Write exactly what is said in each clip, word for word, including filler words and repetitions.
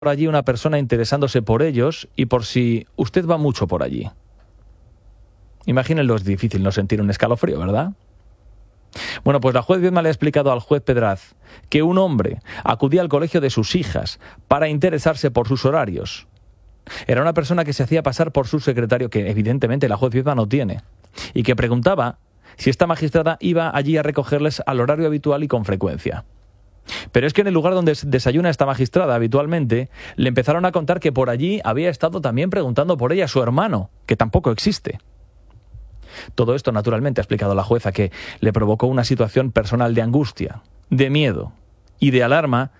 por allí una persona interesándose por ellos y por si usted va mucho por allí. Imagínenlo, es difícil no sentir un escalofrío, ¿verdad? Bueno, pues la juez Viedma le ha explicado al juez Pedraz que un hombre acudía al colegio de sus hijas para interesarse por sus horarios. Era una persona que se hacía pasar por su secretario, que evidentemente la juez Viedma no tiene, y que preguntaba si esta magistrada iba allí a recogerles al horario habitual y con frecuencia. Pero es que en el lugar donde desayuna esta magistrada habitualmente, le empezaron a contar que por allí había estado también preguntando por ella su hermano, que tampoco existe. Todo esto, naturalmente, ha explicado la jueza, que le provocó una situación personal de angustia, de miedo y de alarma,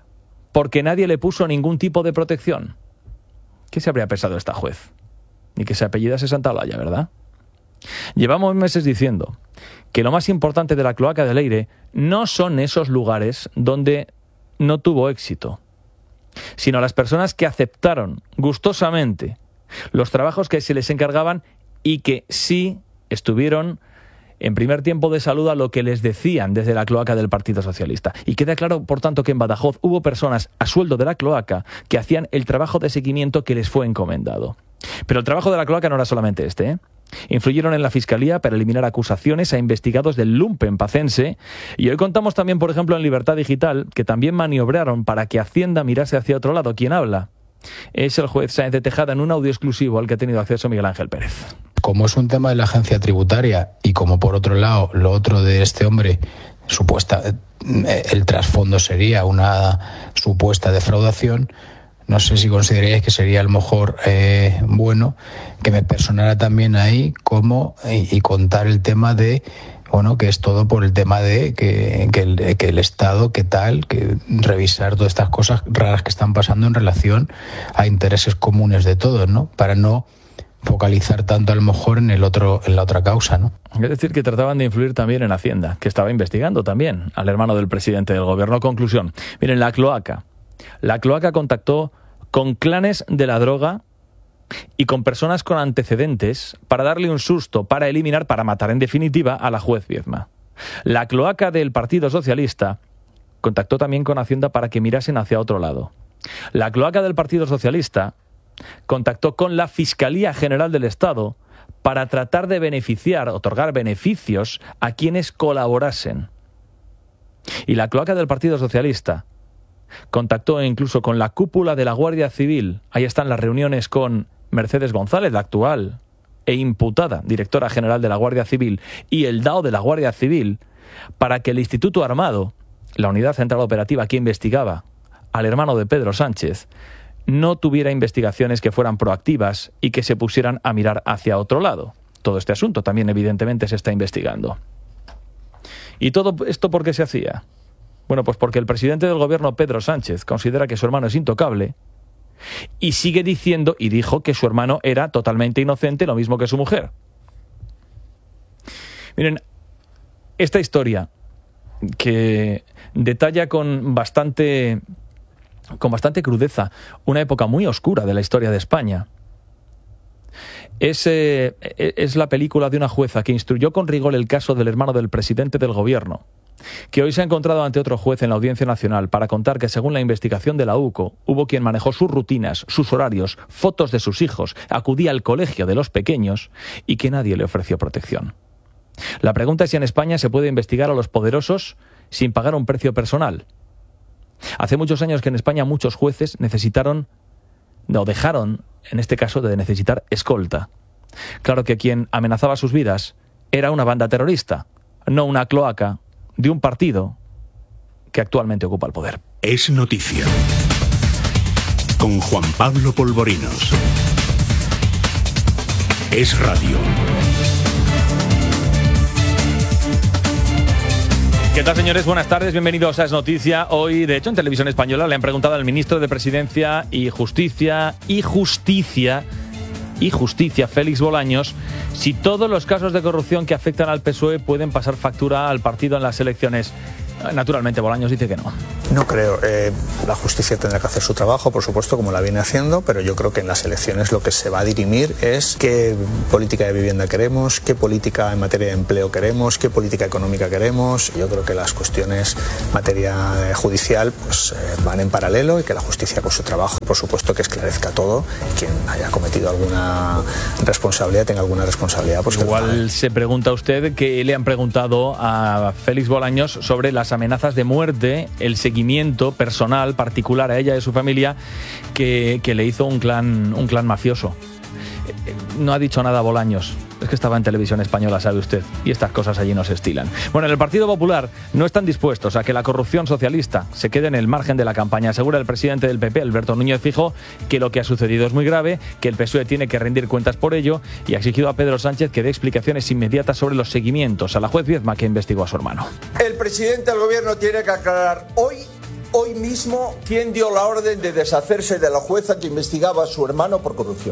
porque nadie le puso ningún tipo de protección. ¿Qué se habría pensado esta juez? Ni que se apellidase Santaolalla, ¿verdad? Llevamos meses diciendo que lo más importante de la cloaca de Leire no son esos lugares donde no tuvo éxito, sino las personas que aceptaron gustosamente los trabajos que se les encargaban y que sí estuvieron en primer tiempo de salud a lo que les decían desde la cloaca del Partido Socialista. Y queda claro, por tanto, que en Badajoz hubo personas a sueldo de la cloaca que hacían el trabajo de seguimiento que les fue encomendado. Pero el trabajo de la cloaca no era solamente este, ¿eh? Influyeron en la Fiscalía para eliminar acusaciones a investigados del lumpen pacense, y hoy contamos también, por ejemplo, en Libertad Digital, que también maniobraron para que Hacienda mirase hacia otro lado. ¿Quién habla? Es el juez Sáenz de Tejada, en un audio exclusivo al que ha tenido acceso Miguel Ángel Pérez. Como es un tema de la agencia tributaria y como por otro lado lo otro de este hombre, supuesta, el trasfondo sería una supuesta defraudación, no sé si consideraríais que sería a lo mejor eh, bueno que me personara también ahí como y, y contar el tema de, bueno, que es todo por el tema de que, que, el, que el Estado, que tal, que revisar todas estas cosas raras que están pasando en relación a intereses comunes de todos, ¿no? Para no focalizar tanto a lo mejor en el otro, en la otra causa, ¿no? Es decir, que trataban de influir también en Hacienda, que estaba investigando también al hermano del presidente del gobierno. Conclusión. Miren, la cloaca. La cloaca contactó con clanes de la droga y con personas con antecedentes para darle un susto, para eliminar, para matar en definitiva a la juez Viedma. La cloaca del Partido Socialista contactó también con Hacienda para que mirasen hacia otro lado. La cloaca del Partido Socialista contactó con la Fiscalía General del Estado para tratar de beneficiar, otorgar beneficios a quienes colaborasen. Y la cloaca del Partido Socialista contactó incluso con la cúpula de la Guardia Civil. Ahí están las reuniones con Mercedes González, la actual e imputada directora general de la Guardia Civil, y el D A O de la Guardia Civil, para que el Instituto Armado, la unidad central operativa que investigaba al hermano de Pedro Sánchez, no tuviera investigaciones que fueran proactivas y que se pusieran a mirar hacia otro lado. Todo este asunto también evidentemente se está investigando. ¿Y todo esto por qué se hacía? Bueno, pues porque el presidente del gobierno, Pedro Sánchez, considera que su hermano es intocable y sigue diciendo, y dijo, que su hermano era totalmente inocente, lo mismo que su mujer. Miren, esta historia que detalla con bastante, con bastante crudeza una época muy oscura de la historia de España, Es, eh, es la película de una jueza que instruyó con rigor el caso del hermano del presidente del gobierno, que hoy se ha encontrado ante otro juez en la Audiencia Nacional para contar que, según la investigación de la U C O, hubo quien manejó sus rutinas, sus horarios, fotos de sus hijos, acudía al colegio de los pequeños y que nadie le ofreció protección. La pregunta es si en España se puede investigar a los poderosos sin pagar un precio personal. Hace muchos años que en España muchos jueces necesitaron, o dejaron, en este caso, de necesitar escolta. Claro que quien amenazaba sus vidas era una banda terrorista, no una cloaca de un partido que actualmente ocupa el poder. Es noticia. Con Juan Pablo Polvorinos. Es radio. ¿Qué tal, señores? Buenas tardes, bienvenidos a Es Noticia. Hoy, de hecho, en Televisión Española le han preguntado al ministro de Presidencia y Justicia y Justicia y Justicia, Félix Bolaños, si todos los casos de corrupción que afectan al P S O E pueden pasar factura al partido en las elecciones. Naturalmente, Bolaños dice que no. No creo. Eh, la justicia tendrá que hacer su trabajo, por supuesto, como la viene haciendo, pero yo creo que en las elecciones lo que se va a dirimir es qué política de vivienda queremos, qué política en materia de empleo queremos, qué política económica queremos. Yo creo que las cuestiones en materia judicial pues, eh, van en paralelo y que la justicia con su trabajo, por supuesto, que esclarezca todo. Quien haya cometido alguna responsabilidad, tenga alguna responsabilidad. Pues igual se pregunta usted que le han preguntado a Félix Bolaños sobre las amenazas de muerte, el seguimiento personal, particular a ella y a su familia, que, que le hizo un clan, un clan mafioso. No ha dicho nada Bolaños. Es que estaba en Televisión Española, sabe usted, y estas cosas allí no se estilan. Bueno, en el Partido Popular no están dispuestos a que la corrupción socialista se quede en el margen de la campaña. Asegura el presidente del P P, Alberto Núñez Feijóo, que lo que ha sucedido es muy grave, que el P S O E tiene que rendir cuentas por ello, y ha exigido a Pedro Sánchez que dé explicaciones inmediatas sobre los seguimientos a la juez Viedma que investigó a su hermano. El presidente del gobierno tiene que aclarar hoy Hoy mismo, ¿quién dio la orden de deshacerse de la jueza que investigaba a su hermano por corrupción?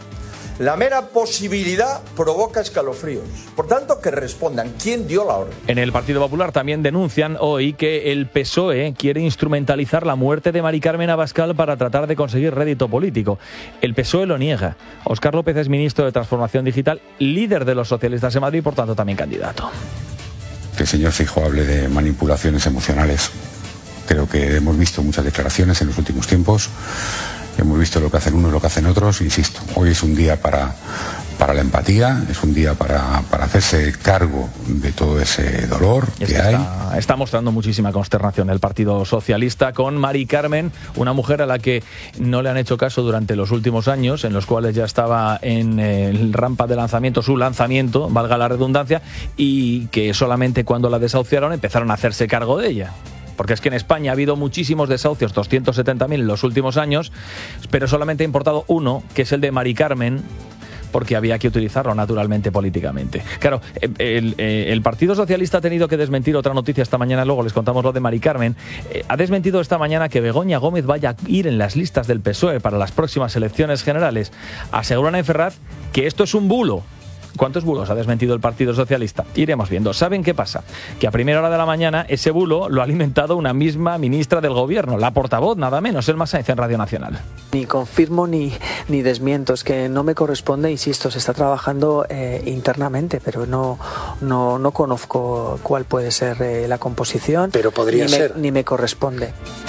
La mera posibilidad provoca escalofríos. Por tanto, que respondan. ¿Quién dio la orden? En el Partido Popular también denuncian hoy que el P S O E quiere instrumentalizar la muerte de Mari Carmen Abascal para tratar de conseguir rédito político. El P S O E lo niega. Óscar López es ministro de Transformación Digital, líder de los socialistas en Madrid y, por tanto, también candidato. Que el señor Feijóo hable de manipulaciones emocionales. Creo que hemos visto muchas declaraciones en los últimos tiempos. Hemos visto lo que hacen unos, lo que hacen otros. Insisto, hoy es un día para, para la empatía, es un día para, para hacerse cargo de todo ese dolor que, que hay. Está, está mostrando muchísima consternación el Partido Socialista con Mari Carmen, una mujer a la que no le han hecho caso durante los últimos años, en los cuales ya estaba en el rampa de lanzamiento, su lanzamiento, valga la redundancia, y que solamente cuando la desahuciaron empezaron a hacerse cargo de ella. Porque es que en España ha habido muchísimos desahucios, doscientos setenta mil en los últimos años, pero solamente ha importado uno, que es el de Mari Carmen, porque había que utilizarlo naturalmente políticamente. Claro, el, el, el Partido Socialista ha tenido que desmentir otra noticia esta mañana, luego les contamos lo de Mari Carmen. Eh, ha desmentido esta mañana que Begoña Gómez vaya a ir en las listas del P S O E para las próximas elecciones generales. Aseguran en Ferraz que esto es un bulo. ¿Cuántos bulos ha desmentido el Partido Socialista? Iremos viendo. ¿Saben qué pasa? Que a primera hora de la mañana ese bulo lo ha alimentado una misma ministra del Gobierno, la portavoz, nada menos, Elma Sáenz, en Radio Nacional. Ni confirmo ni, ni desmiento, es que no me corresponde, insisto, se está trabajando eh, internamente, pero no, no, no conozco cuál puede ser eh, la composición. Pero podría ni ser. Me, ni me corresponde.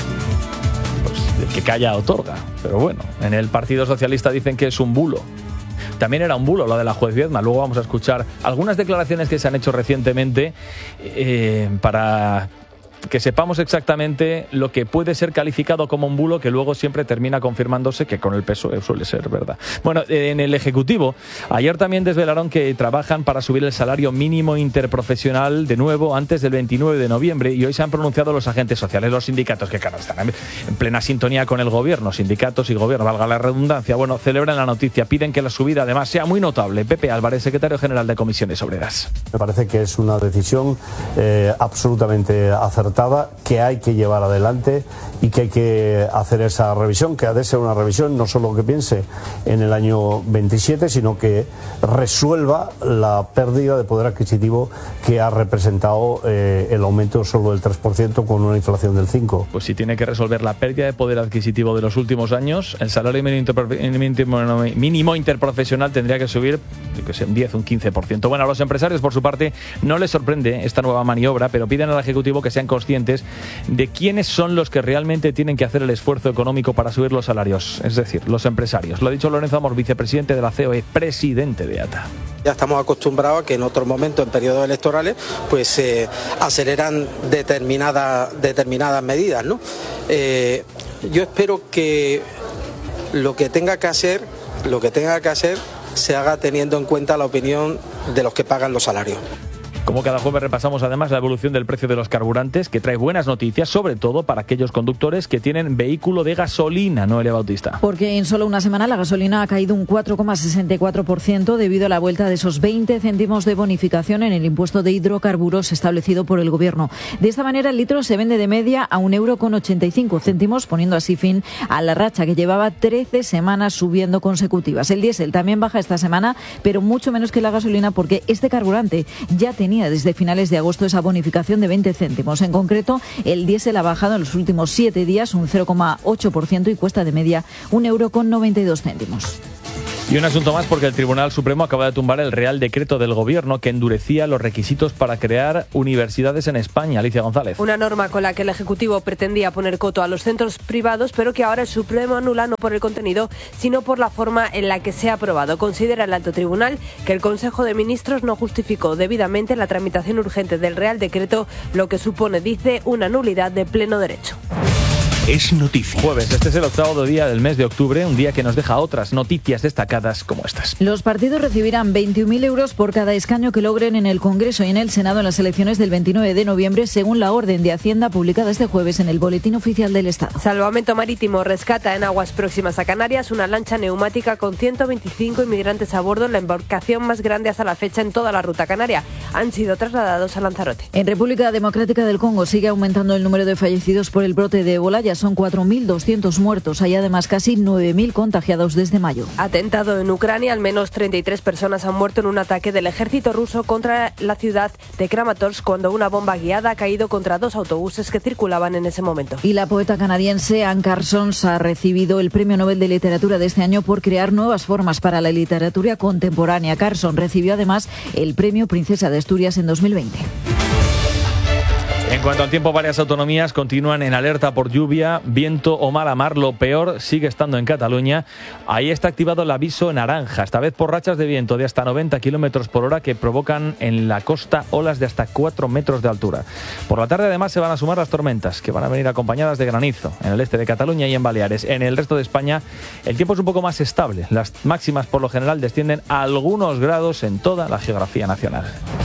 Pues que calla otorga, pero bueno, en el Partido Socialista dicen que es un bulo. También era un bulo lo de la juez Viedma. Luego vamos a escuchar algunas declaraciones que se han hecho recientemente eh, para que sepamos exactamente lo que puede ser calificado como un bulo, que luego siempre termina confirmándose que con el P S O E suele ser verdad. Bueno, en el Ejecutivo ayer también desvelaron que trabajan para subir el salario mínimo interprofesional de nuevo antes del veintinueve de noviembre, y hoy se han pronunciado los agentes sociales, los sindicatos, que claro, están en plena sintonía con el gobierno, sindicatos y gobierno, valga la redundancia. Bueno, celebran la noticia, piden que la subida además sea muy notable. Pepe Álvarez, secretario general de Comisiones Obreras. Me parece que es una decisión eh, absolutamente acertada, que hay que llevar adelante y que hay que hacer esa revisión, que ha de ser una revisión no solo que piense en el año veintisiete, sino que resuelva la pérdida de poder adquisitivo que ha representado eh, el aumento solo del tres por ciento con una inflación del cinco por ciento. Pues si tiene que resolver la pérdida de poder adquisitivo de los últimos años, el salario mínimo interprofesional tendría que subir, que sé, un diez, un quince por ciento. Bueno, a los empresarios, por su parte, no les sorprende esta nueva maniobra, pero piden al Ejecutivo que sean conscientes de quiénes son los que realmente tienen que hacer el esfuerzo económico para subir los salarios, es decir, los empresarios. Lo ha dicho Lorenzo Amor, vicepresidente de la C O E, presidente de A T A. Ya estamos acostumbrados a que en otros momentos, en periodos electorales, pues se eh, aceleran determinadas, determinadas medidas, ¿no? Eh, yo espero que lo que tenga que hacer, lo que tenga que hacer, se haga teniendo en cuenta la opinión de los que pagan los salarios. Como cada jueves repasamos además la evolución del precio de los carburantes, que trae buenas noticias, sobre todo para aquellos conductores que tienen vehículo de gasolina, Noelia Bautista. Porque en solo una semana la gasolina ha caído un cuatro coma sesenta y cuatro por ciento debido a la vuelta de esos veinte céntimos de bonificación en el impuesto de hidrocarburos establecido por el Gobierno. De esta manera el litro se vende de media a un euro con ochenta y cinco céntimos, poniendo así fin a la racha que llevaba trece semanas subiendo consecutivas. El diésel también baja esta semana, pero mucho menos que la gasolina, porque este carburante ya tenía mantenía desde finales de agosto esa bonificación de veinte céntimos. En concreto, el diésel ha bajado en los últimos siete días un cero coma ocho por ciento y cuesta de media un euro con noventa y dos céntimos. Y un asunto más porque el Tribunal Supremo acaba de tumbar el Real Decreto del Gobierno que endurecía los requisitos para crear universidades en España. Alicia González. Una norma con la que el Ejecutivo pretendía poner coto a los centros privados, pero que ahora el Supremo anula no por el contenido, sino por la forma en la que se ha aprobado. Considera el Alto Tribunal que el Consejo de Ministros no justificó debidamente la tramitación urgente del Real Decreto, lo que supone, dice, una nulidad de pleno derecho. Es noticia. Jueves, este es el octavo día del mes de octubre, un día que nos deja otras noticias destacadas como estas. Los partidos recibirán veintiún mil euros por cada escaño que logren en el Congreso y en el Senado en las elecciones del veintinueve de noviembre, según la orden de Hacienda publicada este jueves en el Boletín Oficial del Estado. Salvamento Marítimo rescata en aguas próximas a Canarias una lancha neumática con ciento veinticinco inmigrantes a bordo, en la embarcación más grande hasta la fecha en toda la ruta canaria. Han sido trasladados a Lanzarote. En República Democrática del Congo sigue aumentando el número de fallecidos por el brote de ébola. Ya son cuatro mil doscientos muertos. Hay además casi nueve mil contagiados desde mayo. Atentado en Ucrania. Al menos treinta y tres personas han muerto en un ataque del ejército ruso contra la ciudad de Kramatorsk cuando una bomba guiada ha caído contra dos autobuses que circulaban en ese momento. Y la poeta canadiense Anne Carson ha recibido el Premio Nobel de Literatura de este año por crear nuevas formas para la literatura contemporánea. Carson recibió además el Premio Princesa de Asturias en dos mil veinte. En cuanto al tiempo, varias autonomías continúan en alerta por lluvia, viento o mala mar. Lo peor sigue estando en Cataluña. Ahí está activado el aviso naranja, esta vez por rachas de viento de hasta noventa kilómetros por hora que provocan en la costa olas de hasta cuatro metros de altura. Por la tarde además se van a sumar las tormentas, que van a venir acompañadas de granizo en el este de Cataluña y en Baleares. En el resto de España el tiempo es un poco más estable. Las máximas por lo general descienden a algunos grados en toda la geografía nacional.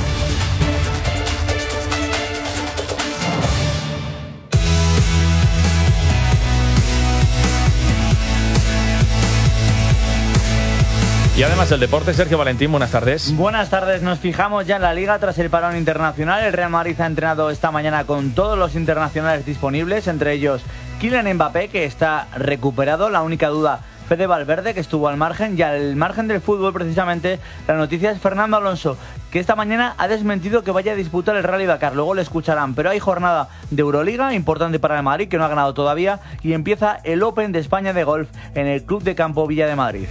Y además el deporte, Sergio Valentín, buenas tardes. Buenas tardes, nos fijamos ya en la Liga tras el parón internacional. El Real Madrid ha entrenado esta mañana con todos los internacionales disponibles, entre ellos Kylian Mbappé, que está recuperado. La única duda, Fede Valverde, que estuvo al margen. Y al margen del fútbol, precisamente, la noticia es Fernando Alonso, que esta mañana ha desmentido que vaya a disputar el Rally Dakar. Luego le escucharán, pero hay jornada de Euroliga, importante para el Madrid, que no ha ganado todavía, y empieza el Open de España de golf en el Club de Campo Villa de Madrid.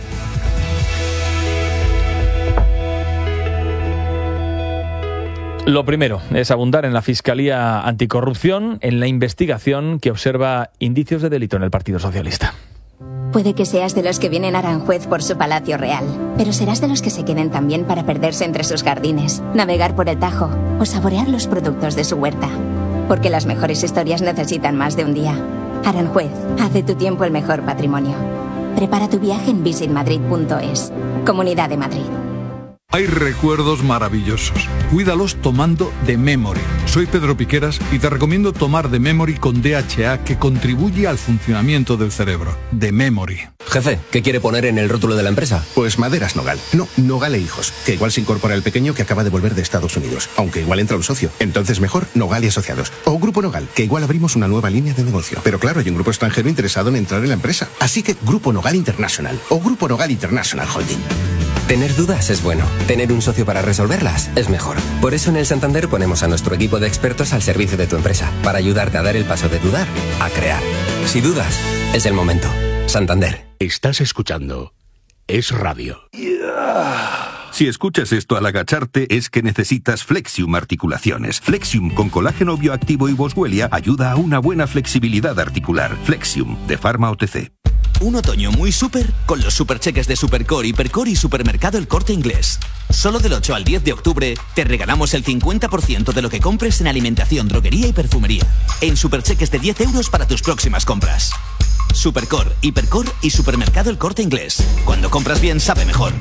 Lo primero es abundar en la Fiscalía Anticorrupción, en la investigación que observa indicios de delito en el Partido Socialista. Puede que seas de los que vienen a Aranjuez por su palacio real, pero serás de los que se queden también para perderse entre sus jardines, navegar por el Tajo o saborear los productos de su huerta. Porque las mejores historias necesitan más de un día. Aranjuez, haz de tu tiempo el mejor patrimonio. Prepara tu viaje en visit madrid punto es. Comunidad de Madrid. Hay recuerdos maravillosos. Cuídalos tomando The Memory. Soy Pedro Piqueras y te recomiendo tomar The Memory con D H A, que contribuye al funcionamiento del cerebro. The Memory. Jefe, ¿qué quiere poner en el rótulo de la empresa? Pues Maderas Nogal. No, Nogal e Hijos, que igual se incorpora el pequeño que acaba de volver de Estados Unidos, aunque igual entra un socio. Entonces mejor Nogal y Asociados. O Grupo Nogal, que igual abrimos una nueva línea de negocio. Pero claro, hay un grupo extranjero interesado en entrar en la empresa. Así que Grupo Nogal International o Grupo Nogal International Holding. Tener dudas es bueno. Tener un socio para resolverlas es mejor. Por eso en el Santander ponemos a nuestro equipo de expertos al servicio de tu empresa, para ayudarte a dar el paso de dudar a crear. Si dudas, es el momento. Santander. Estás escuchando Es Radio. Yeah. Si escuchas esto al agacharte es que necesitas Flexium Articulaciones. Flexium con colágeno bioactivo y boswellia ayuda a una buena flexibilidad articular. Flexium de Pharma O T C. Un otoño muy súper con los supercheques de Supercore, Hipercore y Supermercado El Corte Inglés. Solo del ocho al diez de octubre te regalamos el cincuenta por ciento de lo que compres en alimentación, droguería y perfumería. En supercheques de diez euros para tus próximas compras. Supercore, Hipercore y Supermercado El Corte Inglés. Cuando compras bien, sabe mejor.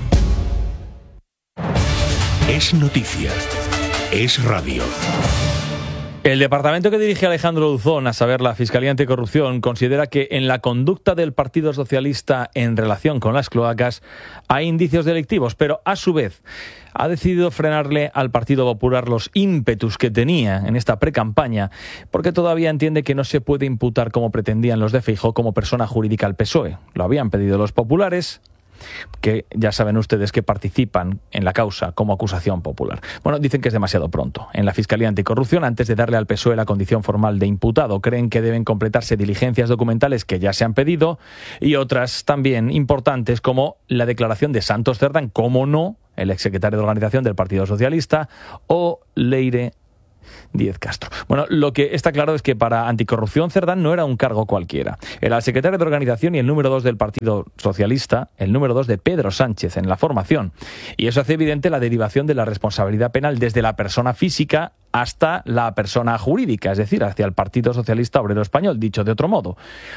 Es noticia. Es radio. El departamento que dirige Alejandro Duzón, a saber, la Fiscalía Anticorrupción, considera que en la conducta del Partido Socialista en relación con las cloacas hay indicios delictivos, pero a su vez ha decidido frenarle al Partido Popular los ímpetus que tenía en esta precampaña, porque todavía entiende que no se puede imputar, como pretendían los de Feijóo, como persona jurídica al P S O E. Lo habían pedido los populares que ya saben ustedes que participan en la causa como acusación popular. Bueno, dicen que es demasiado pronto. En la Fiscalía Anticorrupción, antes de darle al P S O E la condición formal de imputado, creen que deben completarse diligencias documentales que ya se han pedido y otras también importantes, como la declaración de Santos Cerdán, como no, el exsecretario de Organización del Partido Socialista, o Leire Díez Castro. Bueno, lo que está claro es que para Anticorrupción Cerdán no era un cargo cualquiera. Era el secretario de Organización y el número dos del Partido Socialista, el número dos de Pedro Sánchez en la formación. Y eso hace evidente la derivación de la responsabilidad penal desde la persona física hasta la persona jurídica, es decir, hacia el Partido Socialista Obrero Español, dicho de otro modo.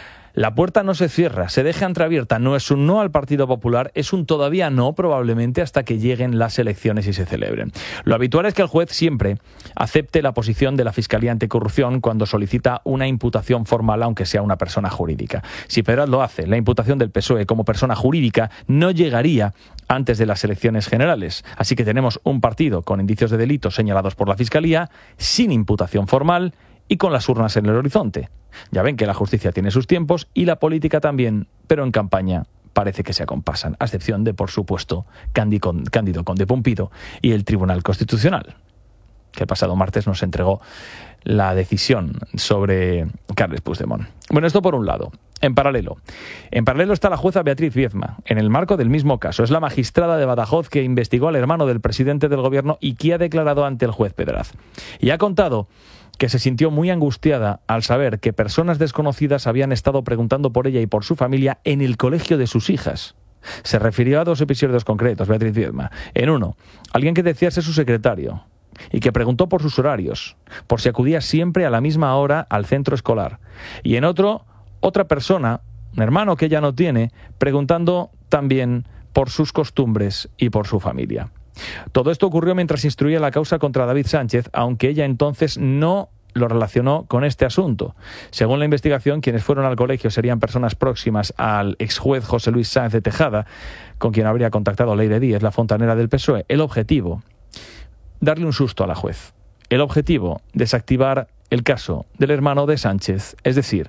La puerta no se cierra, se deja entreabierta, no es un no al Partido Popular, es un todavía no probablemente hasta que lleguen las elecciones y se celebren. Lo habitual es que el juez siempre acepte la posición de la Fiscalía Anticorrupción cuando solicita una imputación formal, aunque sea una persona jurídica. Si Pedraz lo hace, la imputación del P S O E como persona jurídica no llegaría antes de las elecciones generales. Así que tenemos un partido con indicios de delito señalados por la Fiscalía, sin imputación formal y con las urnas en el horizonte. Ya ven que la justicia tiene sus tiempos y la política también, pero en campaña parece que se acompasan, a excepción de, por supuesto, Cándido Conde Pumpido y el Tribunal Constitucional, que el pasado martes nos entregó la decisión sobre Carles Puigdemont. Bueno, esto por un lado. En paralelo. En paralelo está la jueza Beatriz Viezma, en el marco del mismo caso. Es la magistrada de Badajoz que investigó al hermano del presidente del gobierno y que ha declarado ante el juez Pedraz. Y ha contado que se sintió muy angustiada al saber que personas desconocidas habían estado preguntando por ella y por su familia en el colegio de sus hijas. Se refirió a dos episodios concretos, Beatriz Viezma. En uno, alguien que decía ser su secretario y que preguntó por sus horarios, por si acudía siempre a la misma hora al centro escolar. Y en otro, otra persona, un hermano que ella no tiene, preguntando también por sus costumbres y por su familia. Todo esto ocurrió mientras instruía la causa contra David Sánchez, aunque ella entonces no lo relacionó con este asunto. Según la investigación, quienes fueron al colegio serían personas próximas al exjuez José Luis Sáenz de Tejada, con quien habría contactado Leire Díez, la fontanera del P S O E. El objetivo, darle un susto a la juez. El objetivo, desactivar el caso del hermano de Sánchez, es decir,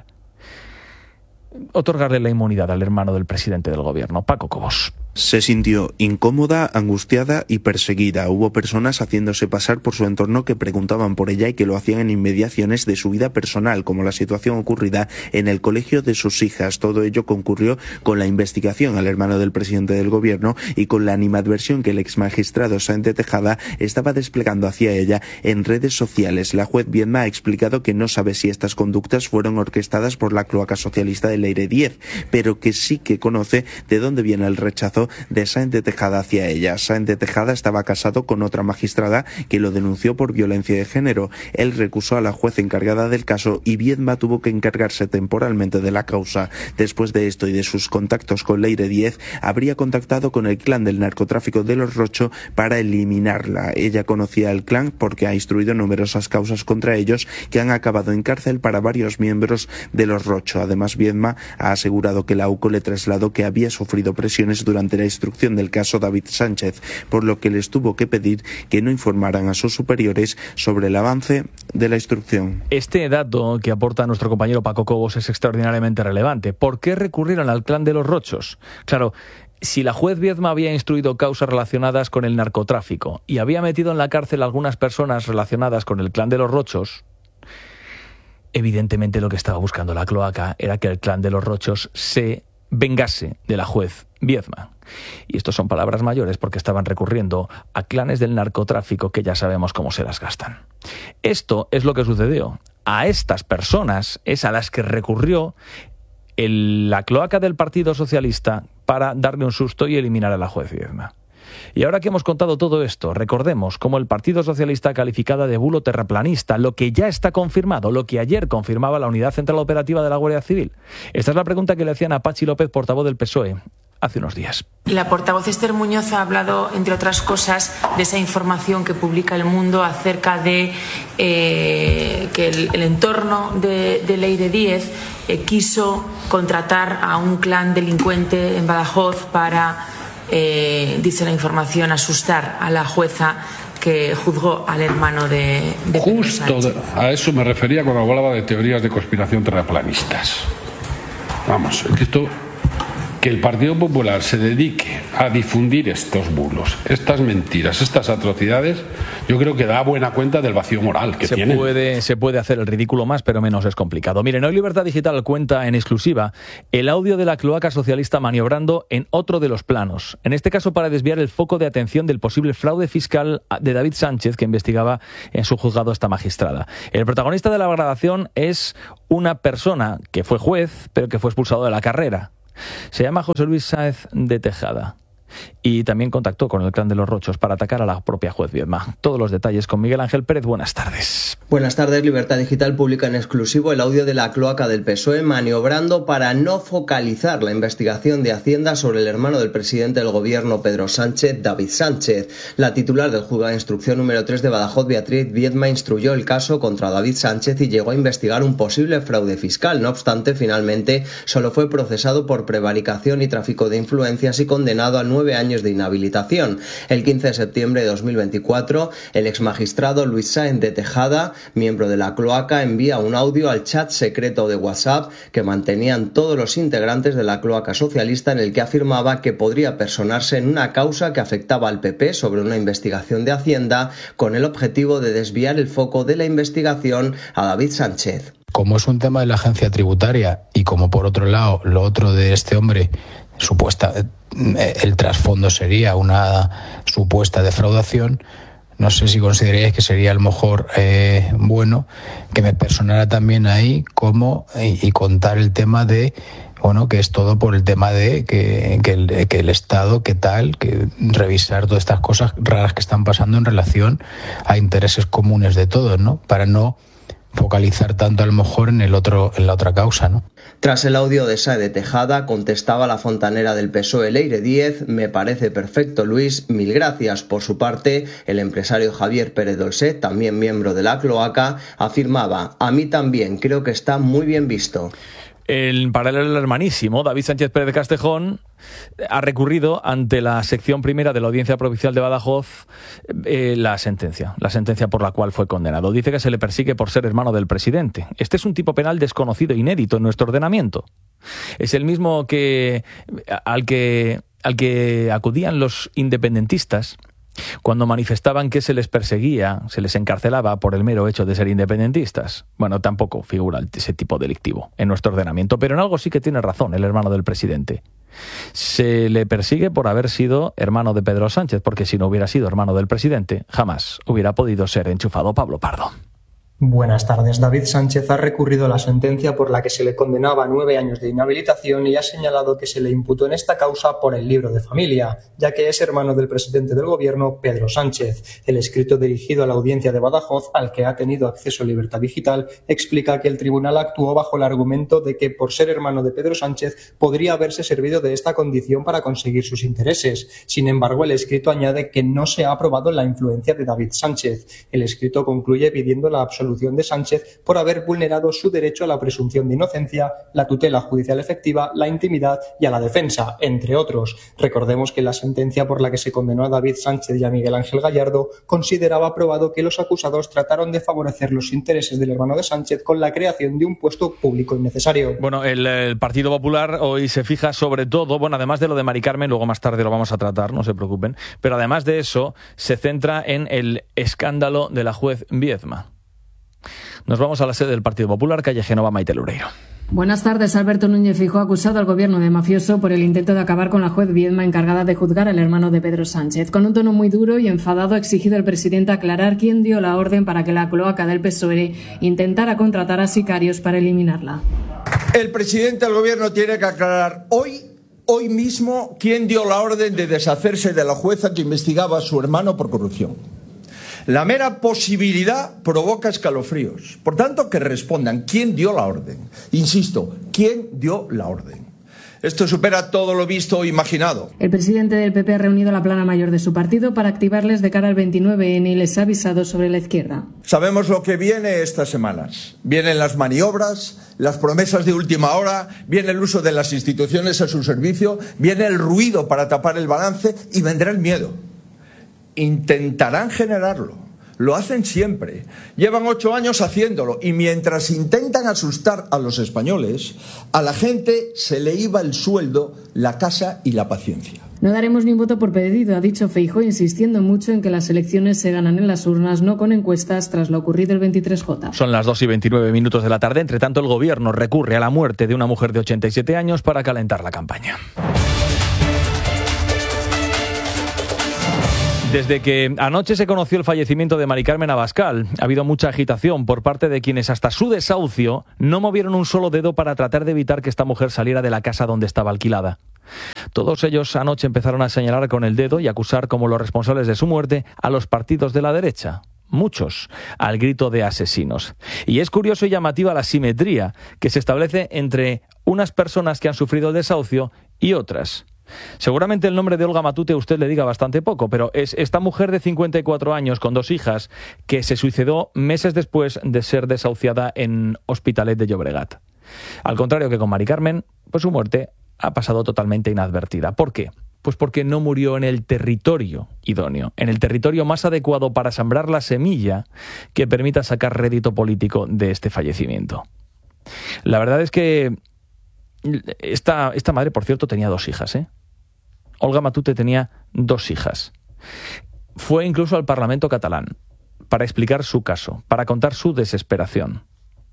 otorgarle la inmunidad al hermano del presidente del gobierno, Paco Cobos. Se sintió incómoda, angustiada y perseguida. Hubo personas haciéndose pasar por su entorno que preguntaban por ella y que lo hacían en inmediaciones de su vida personal, como la situación ocurrida en el colegio de sus hijas. Todo ello concurrió con la investigación al hermano del presidente del gobierno y con la animadversión que el exmagistrado Sáenz de Tejada estaba desplegando hacia ella en redes sociales. La juez Viezma ha explicado que no sabe si estas conductas fueron orquestadas por la cloaca socialista de Leire Díez, pero que sí que conoce de dónde viene el rechazo de Sáenz de Tejada hacia ella. Sáenz de Tejada estaba casado con otra magistrada que lo denunció por violencia de género. Él recusó a la juez encargada del caso y Viezma tuvo que encargarse temporalmente de la causa. Después de esto y de sus contactos con Leire Díez, habría contactado con el clan del narcotráfico de los Rocho para eliminarla. Ella conocía al clan porque ha instruido numerosas causas contra ellos que han acabado en cárcel para varios miembros de los Rocho. Además, Viezma ha asegurado que la U C O le trasladó que había sufrido presiones durante la instrucción del caso David Sánchez, por lo que les tuvo que pedir que no informaran a sus superiores sobre el avance de la instrucción. Este dato que aporta nuestro compañero Paco Cobos es extraordinariamente relevante. ¿Por qué recurrieron al clan de los Rochos? Claro, si la juez Viezma había instruido causas relacionadas con el narcotráfico y había metido en la cárcel a algunas personas relacionadas con el clan de los Rochos, evidentemente lo que estaba buscando la cloaca era que el clan de los Rochos se vengase de la juez Viezma. Y estos son palabras mayores porque estaban recurriendo a clanes del narcotráfico que ya sabemos cómo se las gastan. Esto es lo que sucedió. A estas personas es a las que recurrió el, la cloaca del Partido Socialista para darle un susto y eliminar a la juez Viezma. Y ahora que hemos contado todo esto, recordemos cómo el Partido Socialista ha calificado de bulo terraplanista lo que ya está confirmado, lo que ayer confirmaba la Unidad Central Operativa de la Guardia Civil. Esta es la pregunta que le hacían a Patxi López, portavoz del P S O E, hace unos días. La portavoz Esther Muñoz ha hablado, entre otras cosas, de esa información que publica El Mundo acerca de eh, que el, el entorno de, de Leire Díez eh, quiso contratar a un clan delincuente en Badajoz para, eh, dice la información, asustar a la jueza que juzgó al hermano de, de Justo de, a eso me refería cuando hablaba de teorías de conspiración terraplanistas. Vamos, es que esto que el Partido Popular se dedique a difundir estos bulos, estas mentiras, estas atrocidades, yo creo que da buena cuenta del vacío moral que se tienen. Puede, se puede hacer el ridículo más, pero menos es complicado. Miren, hoy Libertad Digital cuenta en exclusiva el audio de la cloaca socialista maniobrando en otro de los planos. En este caso para desviar el foco de atención del posible fraude fiscal de David Sánchez, que investigaba en su juzgado esta magistrada. El protagonista de la grabación es una persona que fue juez, pero que fue expulsado de la carrera. Se llama José Luis Sáenz de Tejada y también contactó con el clan de los Rochos para atacar a la propia juez Viedma. Todos los detalles con Miguel Ángel Pérez. Buenas tardes. Buenas tardes. Libertad Digital publica en exclusivo el audio de la cloaca del P S O E maniobrando para no focalizar la investigación de Hacienda sobre el hermano del presidente del gobierno Pedro Sánchez, David Sánchez. La titular del juzgado de instrucción número tres de Badajoz, Beatriz Viedma, instruyó el caso contra David Sánchez y llegó a investigar un posible fraude fiscal. No obstante, finalmente solo fue procesado por prevaricación y tráfico de influencias y condenado a nueve años de inhabilitación. El quince de septiembre de dos mil veinticuatro, el exmagistrado Luis Sáenz de Tejada, miembro de la cloaca, envía un audio al chat secreto de WhatsApp que mantenían todos los integrantes de la cloaca socialista, en el que afirmaba que podría personarse en una causa que afectaba al P P sobre una investigación de Hacienda, con el objetivo de desviar el foco de la investigación a David Sánchez. Como es un tema de la agencia tributaria y como por otro lado lo otro de este hombre, supuesta, el trasfondo sería una supuesta defraudación, no sé si consideraríais que sería a lo mejor eh, bueno que me personara también ahí como y, y contar el tema de, bueno, que es todo por el tema de que, que, el, que el Estado, que tal, que revisar todas estas cosas raras que están pasando en relación a intereses comunes de todos, ¿no? Para no focalizar tanto a lo mejor en el otro, en la otra causa, ¿no? Tras el audio de Sáenz de Tejada, contestaba la fontanera del P S O E, Leire Díez: me parece perfecto, Luis, mil gracias. Por su parte, el empresario Javier Pérez Dolcet, también miembro de la cloaca, afirmaba: a mí también, creo que está muy bien visto. En paralelo hermanísimo, David Sánchez Pérez de Castejón ha recurrido ante la sección primera de la Audiencia Provincial de Badajoz eh, la sentencia, la sentencia por la cual fue condenado. Dice que se le persigue por ser hermano del presidente. Este es un tipo penal desconocido e inédito en nuestro ordenamiento. Es el mismo que al que al que acudían los independentistas cuando manifestaban que se les perseguía, se les encarcelaba por el mero hecho de ser independentistas. Bueno, tampoco figura ese tipo delictivo en nuestro ordenamiento, pero en algo sí que tiene razón el hermano del presidente. Se le persigue por haber sido hermano de Pedro Sánchez, porque si no hubiera sido hermano del presidente, jamás hubiera podido ser enchufado Pablo Pardo. Buenas tardes. David Sánchez ha recurrido a la sentencia por la que se le condenaba a nueve años de inhabilitación y ha señalado que se le imputó en esta causa por el libro de familia, ya que es hermano del presidente del gobierno, Pedro Sánchez. El escrito dirigido a la audiencia de Badajoz, al que ha tenido acceso Libertad Digital, explica que el tribunal actuó bajo el argumento de que, por ser hermano de Pedro Sánchez, podría haberse servido de esta condición para conseguir sus intereses. Sin embargo, el escrito añade que no se ha aprobado la influencia de David Sánchez. El escrito concluye pidiendo la absolución de Sánchez por haber vulnerado su derecho a la presunción de inocencia, la tutela judicial efectiva, la intimidad y a la defensa, entre otros. Recordemos que la sentencia por la que se condenó a David Sánchez y a Miguel Ángel Gallardo consideraba probado que los acusados trataron de favorecer los intereses del hermano de Sánchez con la creación de un puesto público innecesario. Bueno, el, el Partido Popular hoy se fija sobre todo, bueno, además de lo de Mari Carmen, luego más tarde lo vamos a tratar, no se preocupen, pero además de eso se centra en el escándalo de la juez Viedma. Nos vamos a la sede del Partido Popular, calle Génova, Maite Loureiro. Buenas tardes. Alberto Núñez Feijóo ha acusado al gobierno de mafioso por el intento de acabar con la juez Viedma encargada de juzgar al hermano de Pedro Sánchez. Con un tono muy duro y enfadado ha exigido al presidente aclarar quién dio la orden para que la cloaca del P S O E intentara contratar a sicarios para eliminarla. El presidente del gobierno tiene que aclarar hoy, hoy mismo, quién dio la orden de deshacerse de la jueza que investigaba a su hermano por corrupción. La mera posibilidad provoca escalofríos. Por tanto, que respondan quién dio la orden. Insisto, quién dio la orden. Esto supera todo lo visto o imaginado. El presidente del P P ha reunido a la plana mayor de su partido para activarles de cara al veintinueve ene y les ha avisado sobre la izquierda. Sabemos lo que viene estas semanas. Vienen las maniobras, las promesas de última hora, viene el uso de las instituciones a su servicio, viene el ruido para tapar el balance y vendrá el miedo. Intentarán generarlo. lo hacen siempre. Llevan ocho años haciéndolo y mientras intentan asustar a los españoles, a la gente se le iba el sueldo, la casa y la paciencia. No daremos ni un voto por pedido, ha dicho Feijóo, insistiendo mucho en que las elecciones se ganan en las urnas, no con encuestas, tras lo ocurrido el veintitrés J. Son las dos y veintinueve minutos de la tarde. Entre tanto, el gobierno recurre a la muerte de una mujer de ochenta y siete años para calentar la campaña. Desde que anoche se conoció el fallecimiento de Mari Carmen Abascal, ha habido mucha agitación por parte de quienes hasta su desahucio no movieron un solo dedo para tratar de evitar que esta mujer saliera de la casa donde estaba alquilada. Todos ellos anoche empezaron a señalar con el dedo y acusar como los responsables de su muerte a los partidos de la derecha. Muchos, al grito de asesinos. Y es curioso y llamativa la simetría que se establece entre unas personas que han sufrido el desahucio y otras. Seguramente el nombre de Olga Matute a usted le diga bastante poco, pero es esta mujer de cincuenta y cuatro años con dos hijas que se suicidó meses después de ser desahuciada en Hospitalet de Llobregat. Al contrario que con Mari Carmen, pues su muerte ha pasado totalmente inadvertida. ¿Por qué? Pues porque no murió en el territorio idóneo, en el territorio más adecuado para sembrar la semilla que permita sacar rédito político de este fallecimiento. La verdad es que esta, esta madre, por cierto, tenía dos hijas, ¿eh? Olga Matute tenía dos hijas. Fue incluso al Parlamento catalán para explicar su caso, para contar su desesperación.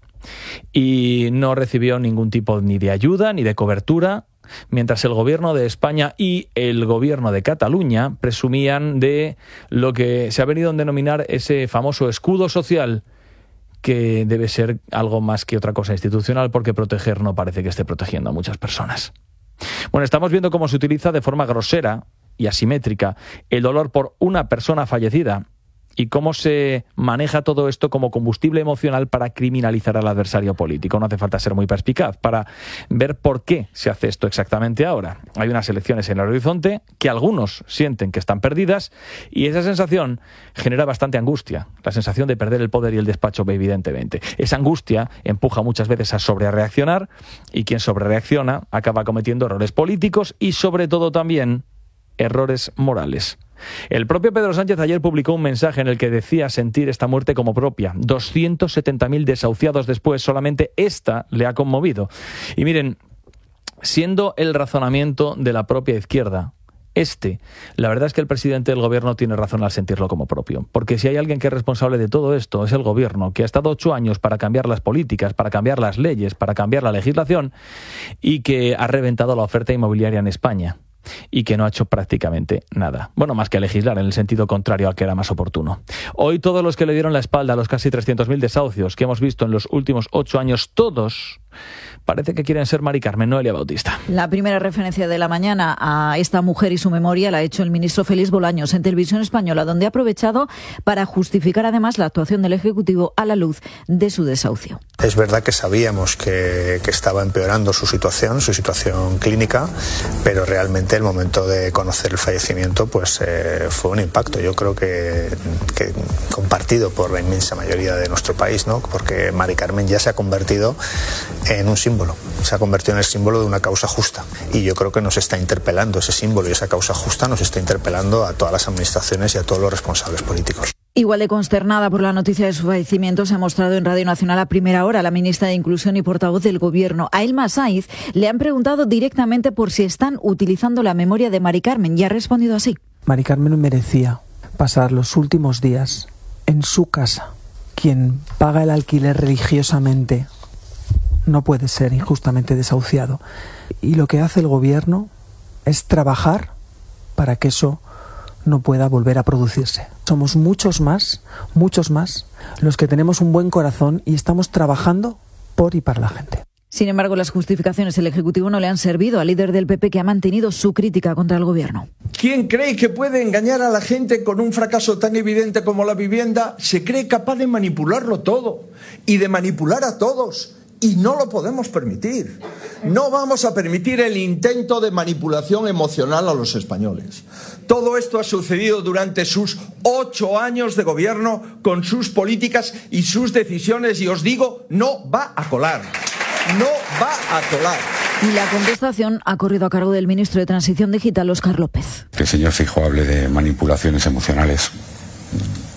Y no recibió ningún tipo ni de ayuda ni de cobertura, mientras el gobierno de España y el gobierno de Cataluña presumían de lo que se ha venido a denominar ese famoso escudo social, que debe ser algo más que otra cosa institucional, porque proteger no parece que esté protegiendo a muchas personas. Bueno, estamos viendo cómo se utiliza de forma grosera y asimétrica el dolor por una persona fallecida y cómo se maneja todo esto como combustible emocional para criminalizar al adversario político. No hace falta ser muy perspicaz para ver por qué se hace esto exactamente ahora. Hay unas elecciones en el horizonte que algunos sienten que están perdidas y esa sensación genera bastante angustia, la sensación de perder el poder y el despacho, evidentemente. Esa angustia empuja muchas veces a sobrereaccionar y quien sobrereacciona acaba cometiendo errores políticos y sobre todo también errores morales. El propio Pedro Sánchez ayer publicó un mensaje en el que decía sentir esta muerte como propia. doscientos setenta mil desahuciados después, solamente esta le ha conmovido. Y miren, siendo el razonamiento de la propia izquierda este, la verdad es que el presidente del gobierno tiene razón al sentirlo como propio. Porque si hay alguien que es responsable de todo esto, es el gobierno, que ha estado ocho años para cambiar las políticas, para cambiar las leyes, para cambiar la legislación y que ha reventado la oferta inmobiliaria en España. Y que no ha hecho prácticamente nada. Bueno, más que legislar en el sentido contrario al que era más oportuno. Hoy todos los que le dieron la espalda a los casi trescientos mil desahucios que hemos visto en los últimos ocho años, todos parece que quieren ser Mari Carmen, Noelia Bautista. La primera referencia de la mañana a esta mujer y su memoria la ha hecho el ministro Félix Bolaños en Televisión Española, donde ha aprovechado para justificar además la actuación del Ejecutivo a la luz de su desahucio. Es verdad que sabíamos que, que estaba empeorando su situación, su situación clínica, pero realmente el momento de conocer el fallecimiento pues eh, fue un impacto, yo creo que, que compartido por la inmensa mayoría de nuestro país, ¿no? Porque Mari Carmen ya se ha convertido en un símbolo, se ha convertido en el símbolo de una causa justa y yo creo que nos está interpelando ese símbolo y esa causa justa nos está interpelando a todas las administraciones y a todos los responsables políticos. Igual de consternada por la noticia de su fallecimiento se ha mostrado en Radio Nacional a primera hora la ministra de Inclusión y portavoz del Gobierno. A Elma Saiz le han preguntado directamente por si están utilizando la memoria de Mari Carmen y ha respondido así. Mari Carmen merecía pasar los últimos días en su casa. Quien paga el alquiler religiosamente no puede ser injustamente desahuciado. Y lo que hace el Gobierno es trabajar para que eso no pueda volver a producirse. Somos muchos más, muchos más, los que tenemos un buen corazón y estamos trabajando por y para la gente. Sin embargo, las justificaciones del Ejecutivo no le han servido al líder del P P, que ha mantenido su crítica contra el Gobierno. ¿Quién cree que puede engañar a la gente con un fracaso tan evidente como la vivienda? Se cree capaz de manipularlo todo y de manipular a todos. Y no lo podemos permitir. No vamos a permitir el intento de manipulación emocional a los españoles. Todo esto ha sucedido durante sus ocho años de gobierno, con sus políticas y sus decisiones, y os digo, no va a colar. No va a colar. Y la contestación ha corrido a cargo del ministro de Transición Digital, Óscar López. Que el señor Feijóo hable de manipulaciones emocionales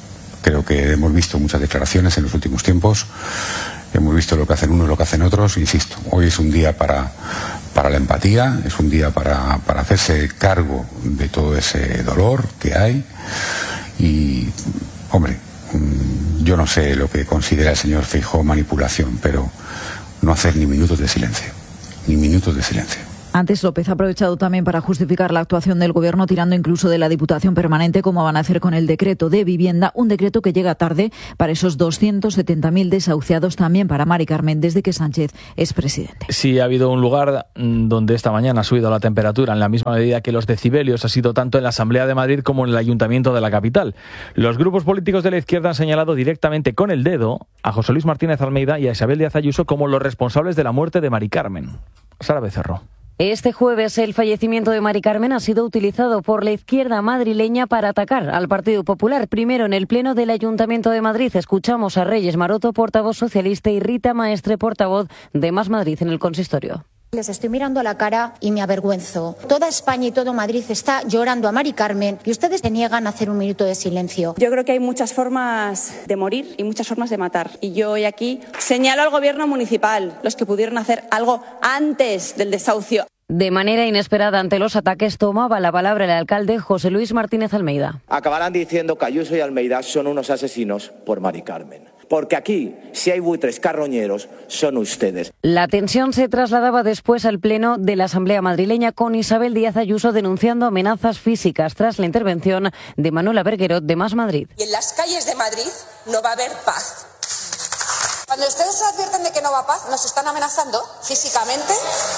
Creo que hemos visto muchas declaraciones en los últimos tiempos, hemos visto lo que hacen unos, lo que hacen otros. Insisto, hoy es un día para, para la empatía, es un día para, para hacerse cargo de todo ese dolor que hay. Y, hombre, yo no sé lo que considera el señor Feijóo manipulación, pero no hacer ni minutos de silencio, ni minutos de silencio. Antes, López ha aprovechado también para justificar la actuación del Gobierno, tirando incluso de la Diputación Permanente, como van a hacer con el decreto de vivienda, un decreto que llega tarde para esos doscientos setenta mil desahuciados, también para Mari Carmen, desde que Sánchez es presidente. Sí, ha habido un lugar donde esta mañana ha subido la temperatura en la misma medida que los decibelios, ha sido tanto en la Asamblea de Madrid como en el Ayuntamiento de la capital. Los grupos políticos de la izquierda han señalado directamente con el dedo a José Luis Martínez Almeida y a Isabel Díaz Ayuso como los responsables de la muerte de Mari Carmen. Sara Becerro. Este jueves el fallecimiento de Mari Carmen ha sido utilizado por la izquierda madrileña para atacar al Partido Popular. Primero, en el Pleno del Ayuntamiento de Madrid, escuchamos a Reyes Maroto, portavoz socialista, y Rita Maestre, portavoz de Más Madrid en el consistorio. Les estoy mirando a la cara y me avergüenzo. Toda España y todo Madrid está llorando a Mari Carmen y ustedes se niegan a hacer un minuto de silencio. Yo creo que hay muchas formas de morir y muchas formas de matar. Y yo hoy aquí señalo al gobierno municipal, los que pudieron hacer algo antes del desahucio. De manera inesperada ante los ataques tomaba la palabra el alcalde José Luis Martínez Almeida. Acabarán diciendo que Ayuso y Almeida son unos asesinos por Mari Carmen. Porque aquí, si hay buitres carroñeros, son ustedes. La tensión se trasladaba después al Pleno de la Asamblea madrileña, con Isabel Díaz Ayuso denunciando amenazas físicas tras la intervención de Manuela Berguerot de Más Madrid. Y en las calles de Madrid no va a haber paz. Cuando ustedes se advierten de que no va a paz, nos están amenazando físicamente.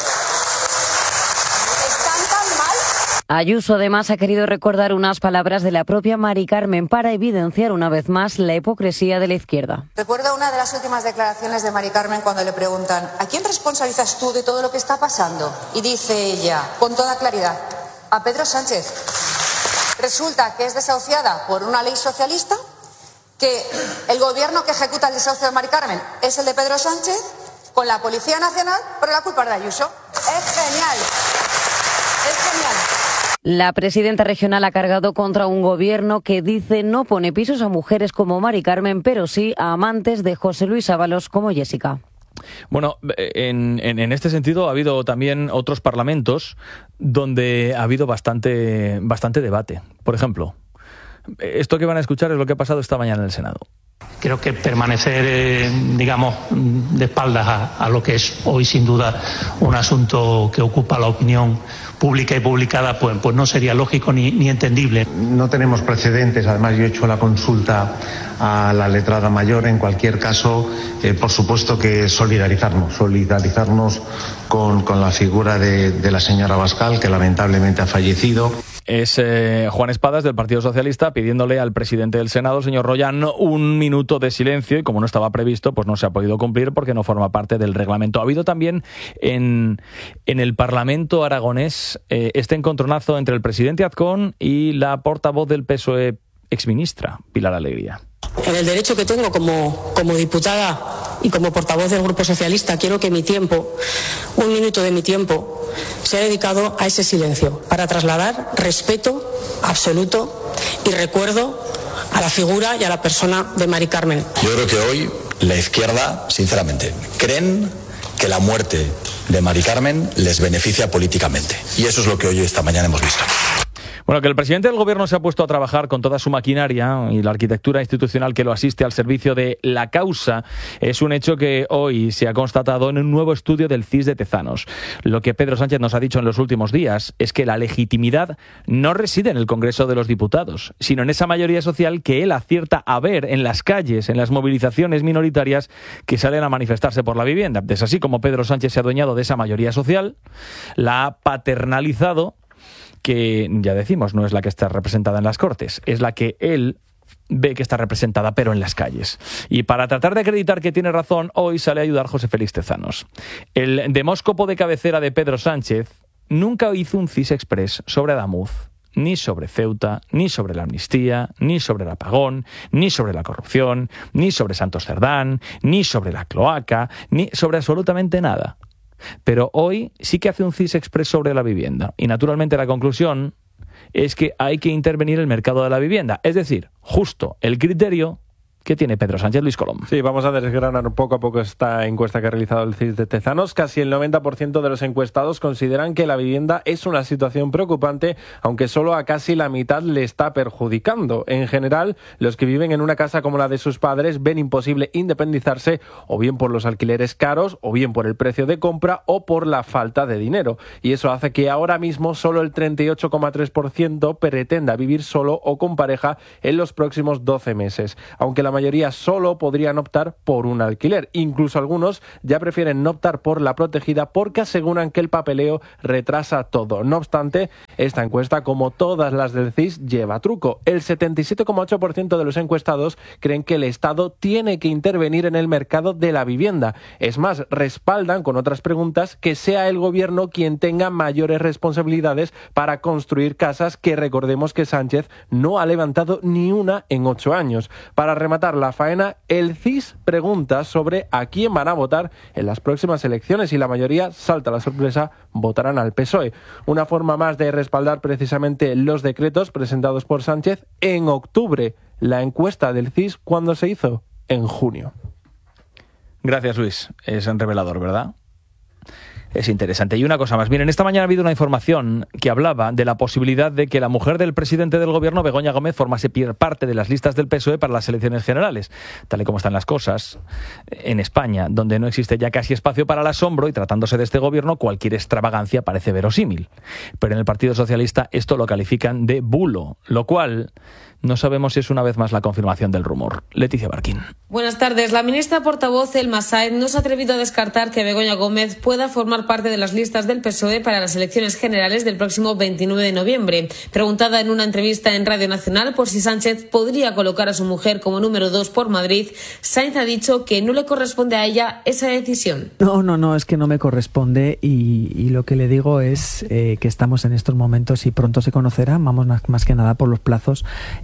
Están tan mal. Ayuso además ha querido recordar unas palabras de la propia Mari Carmen para evidenciar una vez más la hipocresía de la izquierda. Recuerdo una de las últimas declaraciones de Mari Carmen cuando le preguntan ¿a quién responsabilizas tú de todo lo que está pasando? Y dice ella, con toda claridad, a Pedro Sánchez. Resulta que es desahuciada por una ley socialista, que el gobierno que ejecuta el desahucio de Mari Carmen es el de Pedro Sánchez, con la Policía Nacional, pero la culpa es de Ayuso. Es genial. Es genial. La presidenta regional ha cargado contra un gobierno que dice no pone pisos a mujeres como Mari Carmen, pero sí a amantes de José Luis Ábalos como Jessica. Bueno, en, en, en este sentido ha habido también otros parlamentos donde ha habido bastante, bastante debate. Por ejemplo, esto que van a escuchar es lo que ha pasado esta mañana en el Senado. Creo que permanecer, eh, digamos, de espaldas a, a lo que es hoy sin duda un asunto que ocupa la opinión pública y publicada, pues, pues no sería lógico ni, ni entendible. No tenemos precedentes, además yo he hecho la consulta a la letrada mayor. En cualquier caso, eh, por supuesto que solidarizarnos, solidarizarnos con, con la figura de, de la señora Abascal, que lamentablemente ha fallecido. Es eh, Juan Espadas, del Partido Socialista, pidiéndole al presidente del Senado, el señor Royan, un minuto de silencio, y como no estaba previsto, pues no se ha podido cumplir porque no forma parte del reglamento. Ha habido también en, en el Parlamento aragonés eh, este encontronazo entre el presidente Azcón y la portavoz del P S O E, exministra Pilar Alegría. En el derecho que tengo como, como diputada y como portavoz del Grupo Socialista, quiero que mi tiempo, un minuto de mi tiempo, sea dedicado a ese silencio, para trasladar respeto absoluto y recuerdo a la figura y a la persona de Mari Carmen. Yo creo que hoy la izquierda, sinceramente, creen que la muerte de Mari Carmen les beneficia políticamente. Y eso es lo que hoy esta mañana hemos visto. Bueno, que el presidente del gobierno se ha puesto a trabajar con toda su maquinaria y la arquitectura institucional que lo asiste al servicio de la causa es un hecho que hoy se ha constatado en un nuevo estudio del C I S de Tezanos. Lo que Pedro Sánchez nos ha dicho en los últimos días es que la legitimidad no reside en el Congreso de los Diputados, sino en esa mayoría social que él acierta a ver en las calles, en las movilizaciones minoritarias que salen a manifestarse por la vivienda. Es así como Pedro Sánchez se ha adueñado de esa mayoría social, la ha paternalizado, que ya decimos, no es la que está representada en las Cortes, es la que él ve que está representada, pero en las calles. Y para tratar de acreditar que tiene razón, hoy sale a ayudar José Félix Tezanos. El demóscopo de cabecera de Pedro Sánchez nunca hizo un C I S express sobre Adamuz, ni sobre Ceuta, ni sobre la amnistía, ni sobre el apagón, ni sobre la corrupción, ni sobre Santos Cerdán, ni sobre la cloaca, ni sobre absolutamente nada. Pero hoy sí que hace un C I S express sobre la vivienda. Y naturalmente la conclusión es que hay que intervenir el mercado de la vivienda. Es decir, justo el criterio que tiene Pedro Sánchez. Luis Colom. Sí, vamos a desgranar poco a poco esta encuesta que ha realizado el C I S de Tezanos. Casi el noventa por ciento de los encuestados consideran que la vivienda es una situación preocupante, aunque solo a casi la mitad le está perjudicando. En general, los que viven en una casa como la de sus padres ven imposible independizarse, o bien por los alquileres caros, o bien por el precio de compra, o por la falta de dinero. Y eso hace que ahora mismo solo el treinta y ocho coma tres por ciento pretenda vivir solo o con pareja en los próximos doce meses. Aunque la mayoría solo podrían optar por un alquiler. Incluso algunos ya prefieren no optar por la protegida porque aseguran que el papeleo retrasa todo. No obstante, esta encuesta, como todas las del C I S, lleva truco. El setenta y siete coma ocho por ciento de los encuestados creen que el Estado tiene que intervenir en el mercado de la vivienda. Es más, respaldan con otras preguntas que sea el gobierno quien tenga mayores responsabilidades para construir casas, que recordemos que Sánchez no ha levantado ni una en ocho años. Para rematar la faena, el C I S pregunta sobre a quién van a votar en las próximas elecciones y la mayoría, salta la sorpresa, votarán al P S O E. Una forma más de respaldar precisamente los decretos presentados por Sánchez en octubre. La encuesta del C I S, ¿cuándo se hizo? En junio. Gracias, Luis. Es revelador, ¿verdad? Es interesante. Y una cosa más. Miren, esta mañana ha habido una información que hablaba de la posibilidad de que la mujer del presidente del gobierno, Begoña Gómez, formase parte de las listas del P S O E para las elecciones generales. Tal y como están las cosas, en España, donde no existe ya casi espacio para el asombro y tratándose de este gobierno, cualquier extravagancia parece verosímil. Pero en el Partido Socialista esto lo califican de bulo, lo cual no sabemos si es una vez más la confirmación del rumor. Leticia Barquín. Buenas tardes. La ministra portavoz Elma Sáenz no se ha atrevido a descartar que Begoña Gómez pueda formar parte de las listas del P S O E para las elecciones generales del próximo veintinueve de noviembre. Preguntada en una entrevista en Radio Nacional por si Sánchez podría colocar a su mujer como número dos por Madrid, Sáenz ha dicho que no le corresponde a ella esa decisión. No, no, no, es que no me corresponde y, y lo que le digo es eh, que estamos en estos momentos y pronto se conocerá, vamos más, más que nada por los plazos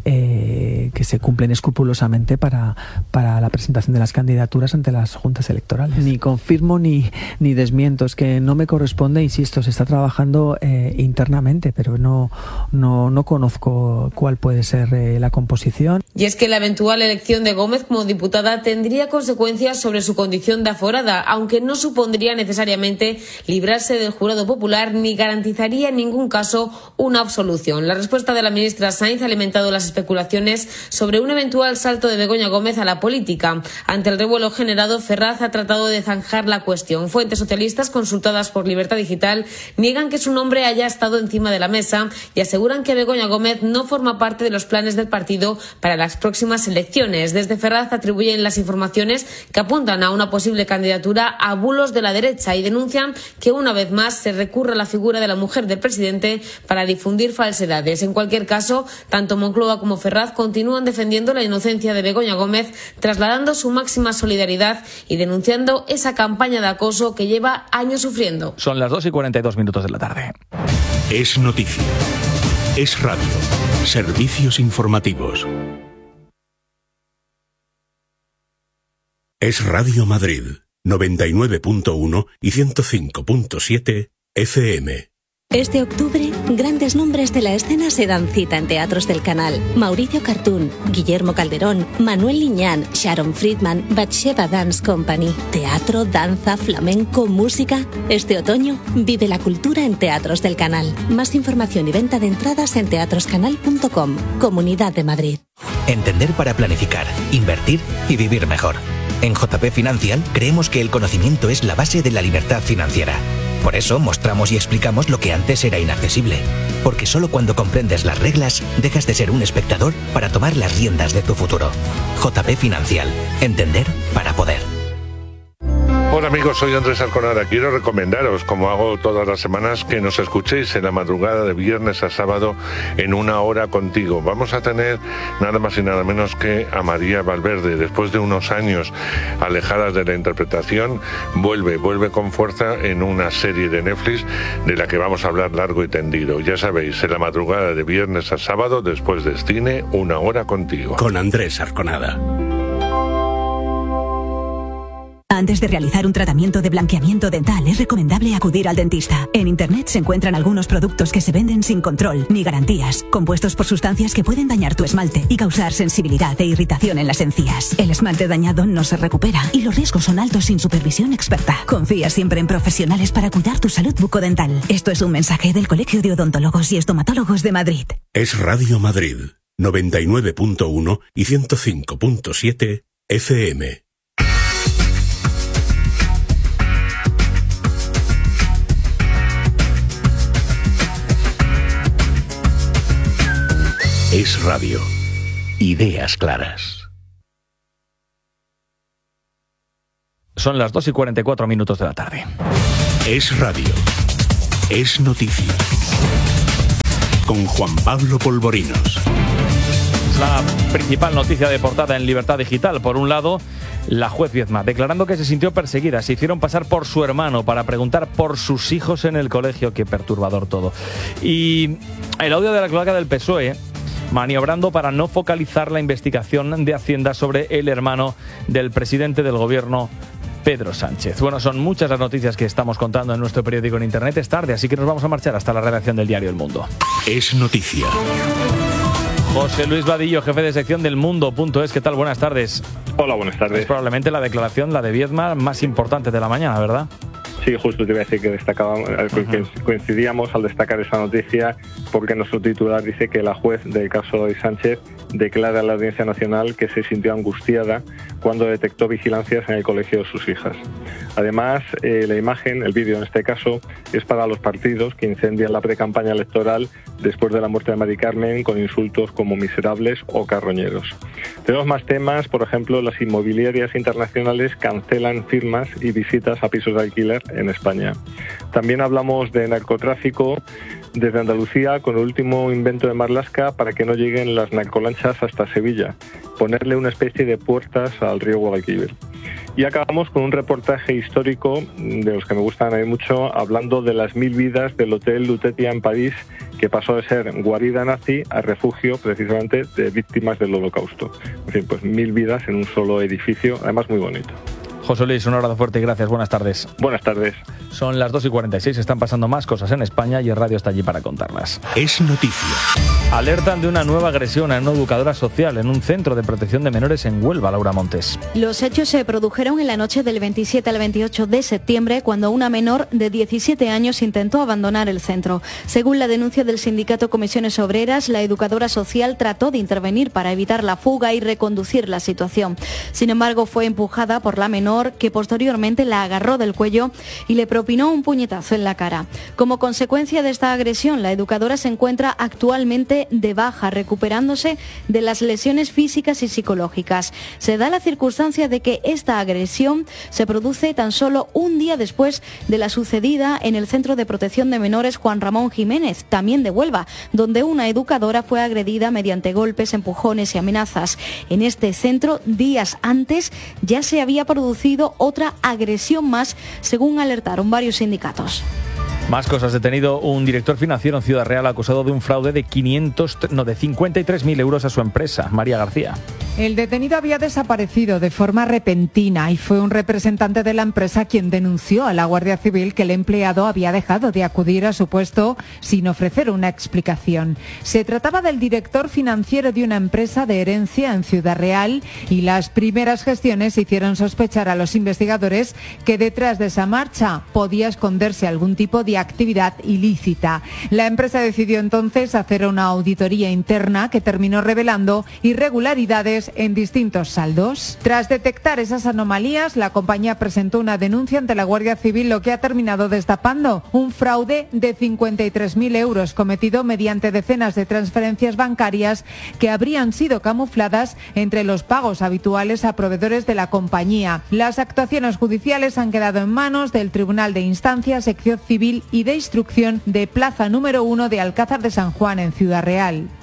eh, que se cumplen escrupulosamente para, para la presentación de las candidaturas ante las juntas electorales. Ni confirmo ni, ni desmiento, es que no me corresponde, insisto, se está trabajando eh, internamente, pero no, no, no conozco cuál puede ser eh, la composición. Y es que la eventual elección de Gómez como diputada tendría consecuencias sobre su condición de aforada, aunque no supondría necesariamente librarse del jurado popular ni garantizaría en ningún caso una absolución. La respuesta de la ministra Sáenz ha alimentado las especulaciones sobre un eventual salto de Begoña Gómez a la política. Ante el revuelo generado, Ferraz ha tratado de zanjar la cuestión. Fuentes socialistas consultadas por Libertad Digital niegan que su nombre haya estado encima de la mesa y aseguran que Begoña Gómez no forma parte de los planes del partido para las próximas elecciones. Desde Ferraz atribuyen las informaciones que apuntan a una posible candidatura a bulos de la derecha y denuncian que una vez más se recurre a la figura de la mujer del presidente para difundir falsedades. En cualquier caso, tanto Moncloa como Ferraz continúan defendiendo la inocencia de Begoña Gómez, trasladando su máxima solidaridad y denunciando esa campaña de acoso que lleva años sufriendo. Son las dos y cuarenta y dos minutos de la tarde. Es noticia. Es radio. Servicios informativos. Es Radio Madrid, noventa y nueve punto uno y ciento cinco punto siete F M. Este octubre, grandes nombres de la escena se dan cita en teatros del canal. Mauricio Cartún, Guillermo Calderón, Manuel Liñán, Sharon Friedman, Batsheva Dance Company. Teatro, danza, flamenco, música. Este otoño, vive la cultura en Teatros del Canal. Más información y venta de entradas en teatroscanal punto com. Comunidad de Madrid. Entender para planificar, invertir y vivir mejor. En J P Financial creemos que el conocimiento es la base de la libertad financiera. Por eso mostramos y explicamos lo que antes era inaccesible. Porque solo cuando comprendes las reglas, dejas de ser un espectador para tomar las riendas de tu futuro. J P Financial. Entender para poder. Hola amigos, soy Andrés Arconada. Quiero recomendaros, como hago todas las semanas, que nos escuchéis en la madrugada de viernes a sábado en Una Hora Contigo. Vamos a tener nada más y nada menos que a María Valverde. Después de unos años alejadas de la interpretación, vuelve, vuelve con fuerza en una serie de Netflix de la que vamos a hablar largo y tendido. Ya sabéis, en la madrugada de viernes a sábado, después de cine, Una Hora Contigo. Con Andrés Arconada. Antes de realizar un tratamiento de blanqueamiento dental, es recomendable acudir al dentista. En Internet se encuentran algunos productos que se venden sin control ni garantías, compuestos por sustancias que pueden dañar tu esmalte y causar sensibilidad e irritación en las encías. El esmalte dañado no se recupera y los riesgos son altos sin supervisión experta. Confía siempre en profesionales para cuidar tu salud bucodental. Esto es un mensaje del Colegio de Odontólogos y Estomatólogos de Madrid. Es Radio Madrid, noventa y nueve punto uno y ciento cinco punto siete F M. Es Radio. Ideas claras. Son las dos y cuarenta y cuatro minutos de la tarde. Es Radio. Es noticia. Con Juan Pablo Polvorinos. Es la principal noticia de portada en Libertad Digital. Por un lado, la juez Viedma, declarando que se sintió perseguida. Se hicieron pasar por su hermano para preguntar por sus hijos en el colegio. Qué perturbador todo. Y el audio de la cloaca del P S O E, maniobrando para no focalizar la investigación de Hacienda sobre el hermano del presidente del gobierno, Pedro Sánchez. Bueno, son muchas las noticias que estamos contando en nuestro periódico en Internet. Es tarde, así que nos vamos a marchar hasta la redacción del diario El Mundo. Es noticia. José Luis Vadillo, jefe de sección del Mundo punto es. ¿Qué tal? Buenas tardes. Hola, buenas tardes. Es probablemente la declaración, la de Viedma, más importante de la mañana, ¿verdad? Sí, justo te iba a decir que destacábamos, que coincidíamos al destacar esa noticia, porque nuestro titular dice que la juez del caso de Sánchez declara a la Audiencia Nacional que se sintió angustiada cuando detectó vigilancias en el colegio de sus hijas. Además, eh, la imagen, el vídeo en este caso, es para los partidos que incendian la precampaña electoral después de la muerte de Mari Carmen con insultos como miserables o carroñeros. Tenemos más temas, por ejemplo, las inmobiliarias internacionales cancelan firmas y visitas a pisos de alquiler en España. También hablamos de narcotráfico desde Andalucía con el último invento de Marlaska para que no lleguen las narcolanchas hasta Sevilla, ponerle una especie de puertas al río Guadalquivir. Y acabamos con un reportaje histórico, de los que me gustan a mí mucho, hablando de las mil vidas del Hotel Lutetia en París, que pasó de ser guarida nazi a refugio precisamente de víctimas del Holocausto. En fin, pues mil vidas en un solo edificio, además muy bonito. José Luis, un abrazo fuerte y gracias. Buenas tardes. Buenas tardes. Son las dos y cuarenta y seis, están pasando más cosas en España y el radio está allí para contarlas. Es noticia. Alertan de una nueva agresión a una educadora social en un centro de protección de menores en Huelva, Laura Montes. Los hechos se produjeron en la noche del veintisiete al veintiocho de septiembre, cuando una menor de diecisiete años intentó abandonar el centro. Según la denuncia del sindicato Comisiones Obreras, la educadora social trató de intervenir para evitar la fuga y reconducir la situación. Sin embargo, fue empujada por la menor, que posteriormente la agarró del cuello y le propinó un puñetazo en la cara. Como consecuencia de esta agresión, la educadora se encuentra actualmente de baja, recuperándose de las lesiones físicas y psicológicas. Se da la circunstancia de que esta agresión se produce tan solo un día después de la sucedida en el Centro de Protección de Menores Juan Ramón Jiménez, también de Huelva, donde una educadora fue agredida mediante golpes, empujones y amenazas. En este centro, días antes, ya se había producido otra agresión más, según alertaron varios sindicatos. Más cosas. Detenido un director financiero en Ciudad Real acusado de un fraude de quinientos, no, de cincuenta y tres mil euros a su empresa. María García. El detenido había desaparecido de forma repentina y fue un representante de la empresa quien denunció a la Guardia Civil que el empleado había dejado de acudir a su puesto sin ofrecer una explicación. Se trataba del director financiero de una empresa de herencia en Ciudad Real y las primeras gestiones hicieron sospechar a los investigadores que detrás de esa marcha podía esconderse algún tipo de actividad ilícita. La empresa decidió entonces hacer una auditoría interna que terminó revelando irregularidades en distintos saldos. Tras detectar esas anomalías, la compañía presentó una denuncia ante la Guardia Civil, lo que ha terminado destapando un fraude de cincuenta y tres mil euros cometido mediante decenas de transferencias bancarias que habrían sido camufladas entre los pagos habituales a proveedores de la compañía. Las actuaciones judiciales han quedado en manos del Tribunal de Instancia, Sección Civil y de Instrucción de Plaza número uno de Alcázar de San Juan en Ciudad Real.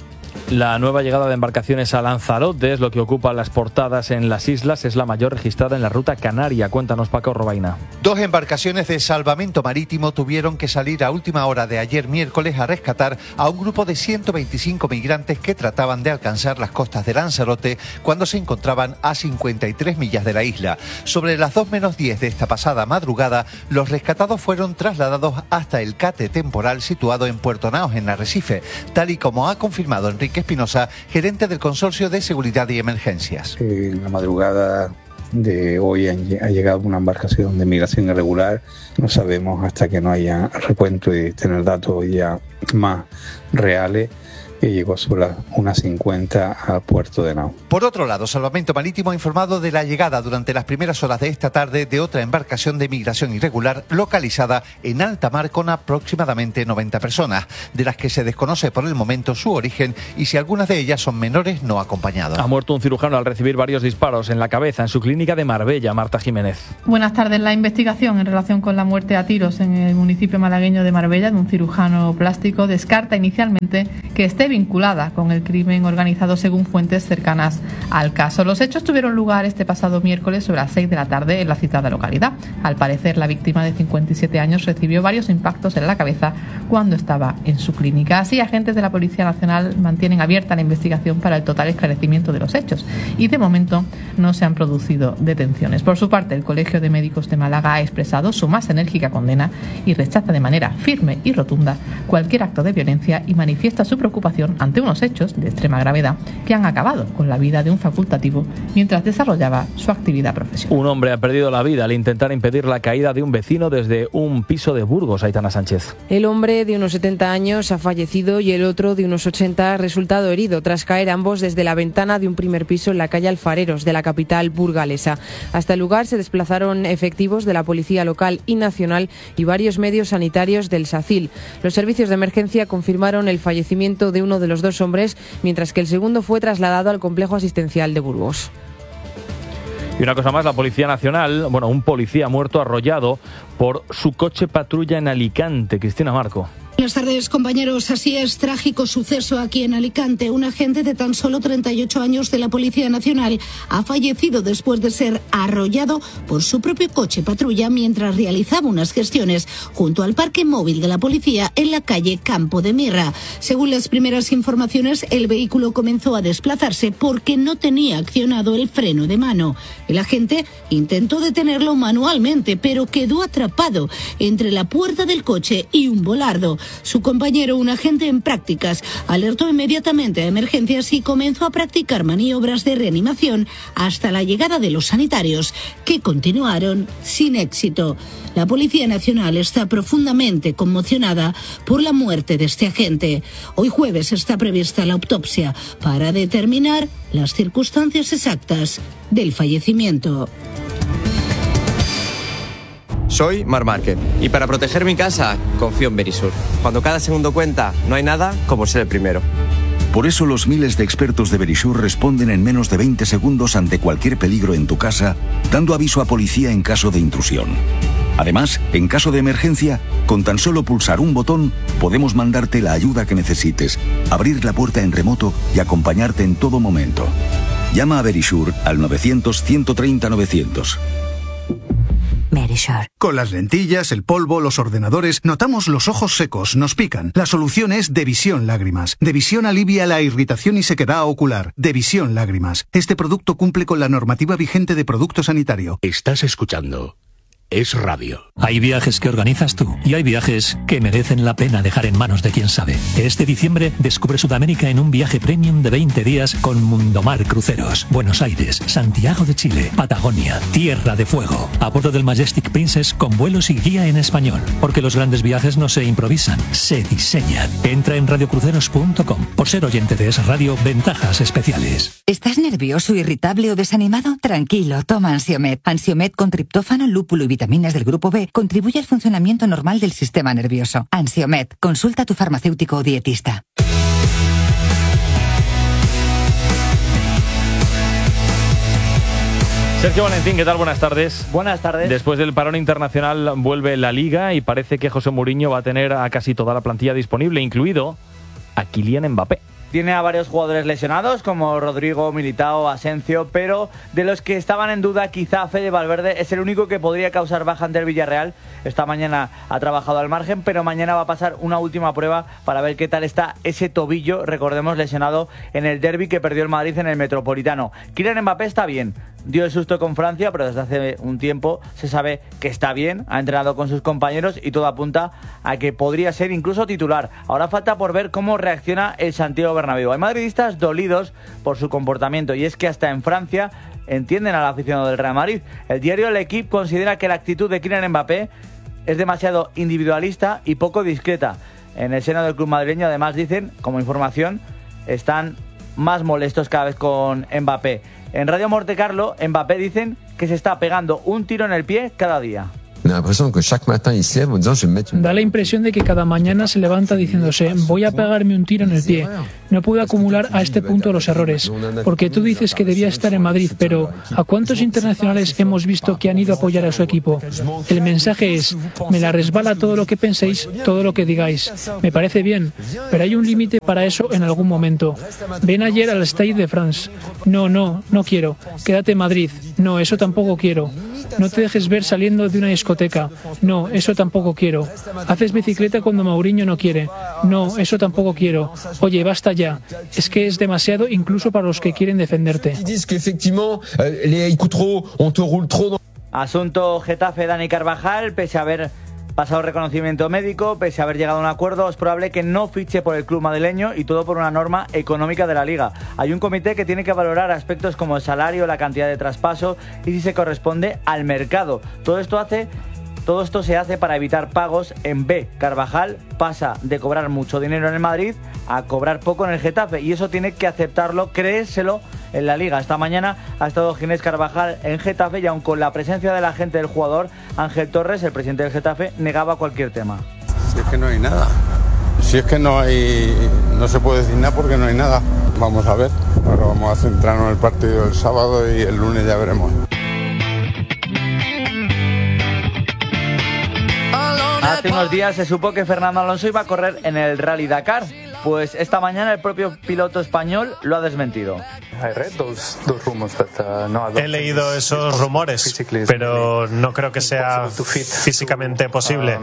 La nueva llegada de embarcaciones a Lanzarote es lo que ocupa las portadas en las islas. Es la mayor registrada en la ruta canaria. Cuéntanos, Paco Robaina. Dos embarcaciones de salvamento marítimo tuvieron que salir a última hora de ayer miércoles a rescatar a un grupo de ciento veinticinco migrantes que trataban de alcanzar las costas de Lanzarote cuando se encontraban a cincuenta y tres millas de la isla. Sobre las dos menos diez de esta pasada madrugada, los rescatados fueron trasladados hasta el cate temporal situado en Puerto Naos, en Arrecife, tal y como ha confirmado Enrique Espinosa, gerente del Consorcio de Seguridad y Emergencias. En la madrugada de hoy ha llegado una embarcación de migración irregular. No sabemos hasta que no haya recuento y tener datos ya más reales. Que llegó sobre las una cincuenta a Puerto de Nao. Por otro lado, Salvamento Marítimo ha informado de la llegada durante las primeras horas de esta tarde de otra embarcación de migración irregular localizada en alta mar con aproximadamente noventa personas, de las que se desconoce por el momento su origen y si algunas de ellas son menores no acompañados. Ha muerto un cirujano al recibir varios disparos en la cabeza en su clínica de Marbella. Marta Jiménez. Buenas tardes. La investigación en relación con la muerte a tiros en el municipio malagueño de Marbella de un cirujano plástico descarta inicialmente que esté vinculada con el crimen organizado según fuentes cercanas al caso. Los hechos tuvieron lugar este pasado miércoles sobre las seis de la tarde en la citada localidad. Al parecer, la víctima de cincuenta y siete años recibió varios impactos en la cabeza cuando estaba en su clínica. Así, agentes de la Policía Nacional mantienen abierta la investigación para el total esclarecimiento de los hechos y de momento no se han producido detenciones. Por su parte, el Colegio de Médicos de Málaga ha expresado su más enérgica condena y rechaza de manera firme y rotunda cualquier acto de violencia y manifiesta su preocupación ante unos hechos de extrema gravedad que han acabado con la vida de un facultativo mientras desarrollaba su actividad profesional. Un hombre ha perdido la vida al intentar impedir la caída de un vecino desde un piso de Burgos. Aitana Sánchez. El hombre de unos setenta años ha fallecido y el otro de unos ochenta ha resultado herido tras caer ambos desde la ventana de un primer piso en la calle Alfareros de la capital burgalesa. Hasta el lugar se desplazaron efectivos de la policía local y nacional y varios medios sanitarios del SACIL. Los servicios de emergencia confirmaron el fallecimiento de uno de los dos hombres, mientras que el segundo fue trasladado al complejo asistencial de Burgos. Y una cosa más, la Policía Nacional, bueno, un policía muerto arrollado por su coche patrulla en Alicante. Cristina Marco. Buenas tardes, compañeros. Así es, trágico suceso aquí en Alicante. Un agente de tan solo treinta y ocho años de la Policía Nacional ha fallecido después de ser arrollado por su propio coche patrulla mientras realizaba unas gestiones junto al parque móvil de la policía en la calle Campo de Mirra. Según las primeras informaciones, el vehículo comenzó a desplazarse porque no tenía accionado el freno de mano. El agente intentó detenerlo manualmente, pero quedó atrapado entre la puerta del coche y un volardo. Su compañero, un agente en prácticas, alertó inmediatamente a emergencias y comenzó a practicar maniobras de reanimación hasta la llegada de los sanitarios, que continuaron sin éxito. La Policía Nacional está profundamente conmocionada por la muerte de este agente. Hoy jueves está prevista la autopsia para determinar las circunstancias exactas del fallecimiento. Soy Mar Márquez y para proteger mi casa confío en Verisur. Cuando cada segundo cuenta, no hay nada como ser el primero. Por eso los miles de expertos de Verisur responden en menos de veinte segundos ante cualquier peligro en tu casa, dando aviso a policía en caso de intrusión. Además, en caso de emergencia, con tan solo pulsar un botón, podemos mandarte la ayuda que necesites, abrir la puerta en remoto y acompañarte en todo momento. Llama a Verisur al novecientos, ciento treinta, novecientos. Verisur. Con las lentillas, el polvo, los ordenadores, notamos los ojos secos, nos pican. La solución es Devisión Lágrimas. Devisión alivia la irritación y sequedad ocular. Devisión Lágrimas. Este producto cumple con la normativa vigente de producto sanitario. Estás escuchando Es Radio. Hay viajes que organizas tú y hay viajes que merecen la pena dejar en manos de quien sabe. Este diciembre descubre Sudamérica en un viaje premium de veinte días con Mundomar Cruceros. Buenos Aires, Santiago de Chile, Patagonia, Tierra de Fuego. A bordo del Majestic Princess con vuelos y guía en español. Porque los grandes viajes no se improvisan, se diseñan. Entra en radiocruceros punto com. Por ser oyente de Es Radio, ventajas especiales. ¿Estás nervioso, irritable o desanimado? Tranquilo, toma Ansiomed. Ansiomed con triptófano, lúpulo y vitaminas del grupo B contribuye al funcionamiento normal del sistema nervioso. Ansiomed. Consulta a tu farmacéutico o dietista. Sergio Valentín, ¿qué tal? Buenas tardes. Buenas tardes. Después del parón internacional vuelve la Liga y parece que José Mourinho va a tener a casi toda la plantilla disponible, incluido a Kylian Mbappé. Tiene a varios jugadores lesionados como Rodrigo, Militao, Asensio, pero de los que estaban en duda quizá Fede Valverde es el único que podría causar baja ante el Villarreal. Esta mañana ha trabajado al margen, pero mañana va a pasar una última prueba para ver qué tal está ese tobillo, recordemos, lesionado en el derbi que perdió el Madrid en el Metropolitano. Kylian Mbappé está bien, dio el susto con Francia, pero desde hace un tiempo se sabe que está bien, ha entrenado con sus compañeros y todo apunta a que podría ser incluso titular. Ahora falta por ver cómo reacciona el Santiago Bernabéu. Hay madridistas dolidos por su comportamiento y es que hasta en Francia entienden al aficionado del Real Madrid. El diario L'Equipe considera que la actitud de Kylian Mbappé es demasiado individualista y poco discreta. En el seno del club madrileño además dicen, como información, están más molestos cada vez con Mbappé. En Radio Monte Carlo, Mbappé dicen que se está pegando un tiro en el pie cada día. Da la impresión de que cada mañana se levanta diciéndose voy a pegarme un tiro en el pie. No puedo acumular a este punto los errores, porque tú dices que debía estar en Madrid, pero ¿a cuántos internacionales hemos visto que han ido a apoyar a su equipo? El mensaje es, me la resbala todo lo que penséis, todo lo que digáis. Me parece bien, pero hay un límite para eso en algún momento. Ven ayer al Stade de France. No, no, no quiero. Quédate en Madrid. No, eso tampoco quiero. No te dejes ver saliendo de una discoteca. No, eso tampoco quiero. Haces bicicleta cuando Mourinho no quiere. No, eso tampoco quiero. Oye, basta ya. Es que es demasiado incluso para los que quieren defenderte. Asunto Getafe, Dani Carvajal, pese a haber pasado reconocimiento médico, pese a haber llegado a un acuerdo, es probable que no fiche por el club madrileño y todo por una norma económica de la Liga. Hay un comité que tiene que valorar aspectos como el salario, la cantidad de traspaso y si se corresponde al mercado. Todo esto hace... Todo esto se hace para evitar pagos en B. Carvajal pasa de cobrar mucho dinero en el Madrid a cobrar poco en el Getafe y eso tiene que aceptarlo, creérselo en la Liga. Esta mañana ha estado Ginés Carvajal en Getafe y aun con la presencia del agente del jugador, Ángel Torres, el presidente del Getafe, negaba cualquier tema. Si es que no hay nada. Si es que no hay... no se puede decir nada porque no hay nada. Vamos a ver. Ahora vamos a centrarnos en el partido del sábado y el lunes ya veremos. Hace unos días se supo que Fernando Alonso iba a correr en el Rally Dakar. Pues esta mañana el propio piloto español lo ha desmentido. He leído esos rumores, pero no creo que sea físicamente posible.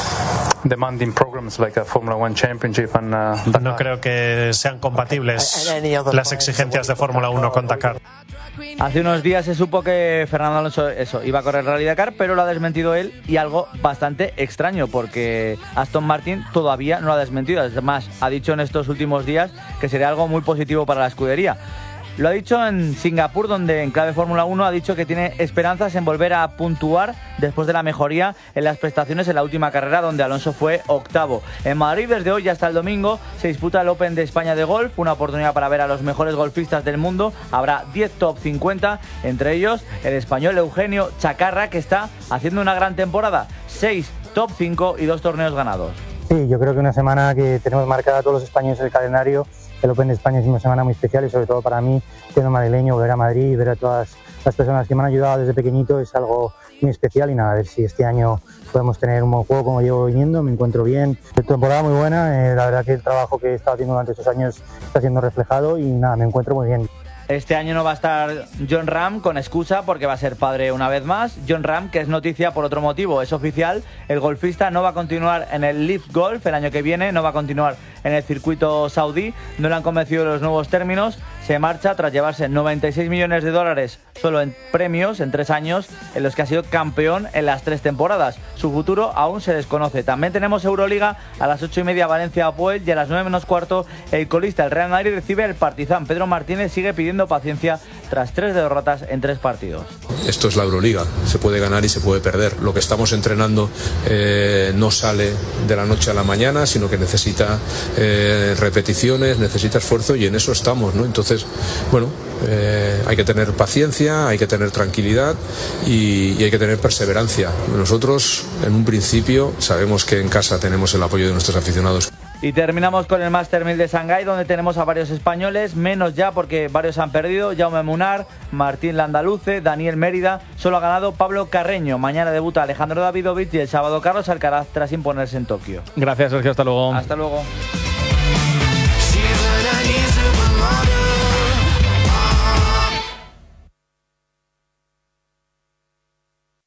No creo que sean compatibles las exigencias de Fórmula uno con Dakar. Hace unos días se supo que Fernando Alonso eso, iba a correr Rally Dakar, pero lo ha desmentido él y algo bastante extraño porque Aston Martin todavía no lo ha desmentido. Además, ha dicho en estos últimos días que sería algo muy positivo para la escudería. Lo ha dicho en Singapur, donde en clave Fórmula uno ha dicho que tiene esperanzas en volver a puntuar después de la mejoría en las prestaciones en la última carrera, donde Alonso fue octavo. En Madrid, desde hoy hasta el domingo, se disputa el Open de España de golf, una oportunidad para ver a los mejores golfistas del mundo. Habrá diez top cincuenta, entre ellos el español Eugenio Chacarra, que está haciendo una gran temporada. seis top cinco y dos torneos ganados. Sí, yo creo que una semana que tenemos marcada todos los españoles en el calendario. El Open de España es una semana muy especial y sobre todo para mí, siendo madrileño, ver a Madrid y ver a todas las personas que me han ayudado desde pequeñito es algo muy especial y nada, a ver si este año podemos tener un buen juego como llevo viniendo, me encuentro bien. Temporada muy buena, eh, la verdad que el trabajo que he estado haciendo durante estos años está siendo reflejado y nada, me encuentro muy bien. Este año no va a estar Jon Rahm con excusa porque va a ser padre una vez más. Jon Rahm, que es noticia por otro motivo, es oficial. El golfista no va a continuar en el Live Golf el año que viene, no va a continuar en el circuito saudí. No le han convencido los nuevos términos. Se marcha tras llevarse noventa y seis millones de dólares solo en premios en tres años en los que ha sido campeón en las tres temporadas. Su futuro aún se desconoce. También tenemos Euroliga a las ocho y media Valencia-Apoel y a las nueve menos cuarto el colista el Real Madrid recibe el Partizan. Pedro Martínez sigue pidiendo paciencia tras tres derrotas en tres partidos. Esto es la Euroliga, se puede ganar y se puede perder. Lo que estamos entrenando eh, no sale de la noche a la mañana, sino que necesita eh, repeticiones, necesita esfuerzo y en eso estamos, ¿no? Entonces, bueno, eh, hay que tener paciencia, hay que tener tranquilidad y, y hay que tener perseverancia. Nosotros, en un principio, sabemos que en casa tenemos el apoyo de nuestros aficionados. Y terminamos con el Master mil de Shanghái, donde tenemos a varios españoles, menos ya porque varios han perdido. Jaume Munar, Martín Landaluce, Daniel Mérida. Solo ha ganado Pablo Carreño. Mañana debuta Alejandro Davidovich y el sábado Carlos Alcaraz tras imponerse en Tokio. Gracias, Sergio. Hasta luego. Hasta luego.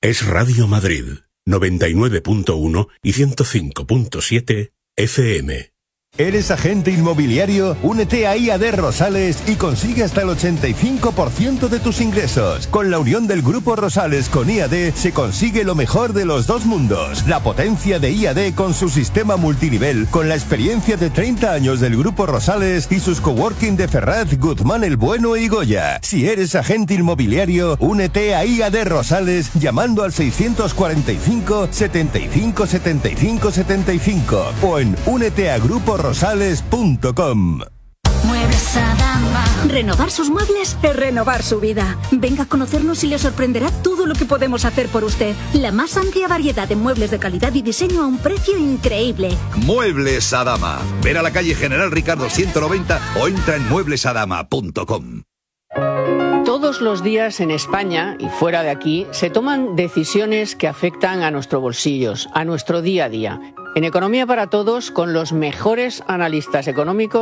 Es Radio Madrid, noventa y nueve punto uno y ciento cinco punto siete F M. ¿Eres agente inmobiliario? Únete a I A D Rosales y consigue hasta el ochenta y cinco por ciento de tus ingresos. Con la unión del Grupo Rosales con I A D se consigue lo mejor de los dos mundos. La potencia de I A D con su sistema multinivel, con la experiencia de treinta años del Grupo Rosales y sus coworking de Ferraz, Guzmán el Bueno y Goya. Si eres agente inmobiliario, únete a I A D Rosales llamando al seiscientos cuarenta y cinco, setenta y cinco, setenta y cinco, setenta y cinco o en únete a grupo rosales punto com. Muebles Adama. Renovar sus muebles es renovar su vida. Venga a conocernos y le sorprenderá todo lo que podemos hacer por usted. La más amplia variedad de muebles de calidad y diseño a un precio increíble. Muebles Adama. Ven a la calle General Ricardo ciento noventa o entra en muebles adama punto com. Todos los días en España y fuera de aquí se toman decisiones que afectan a nuestros bolsillos, a nuestro día a día. En Economía para Todos, con los mejores analistas económicos,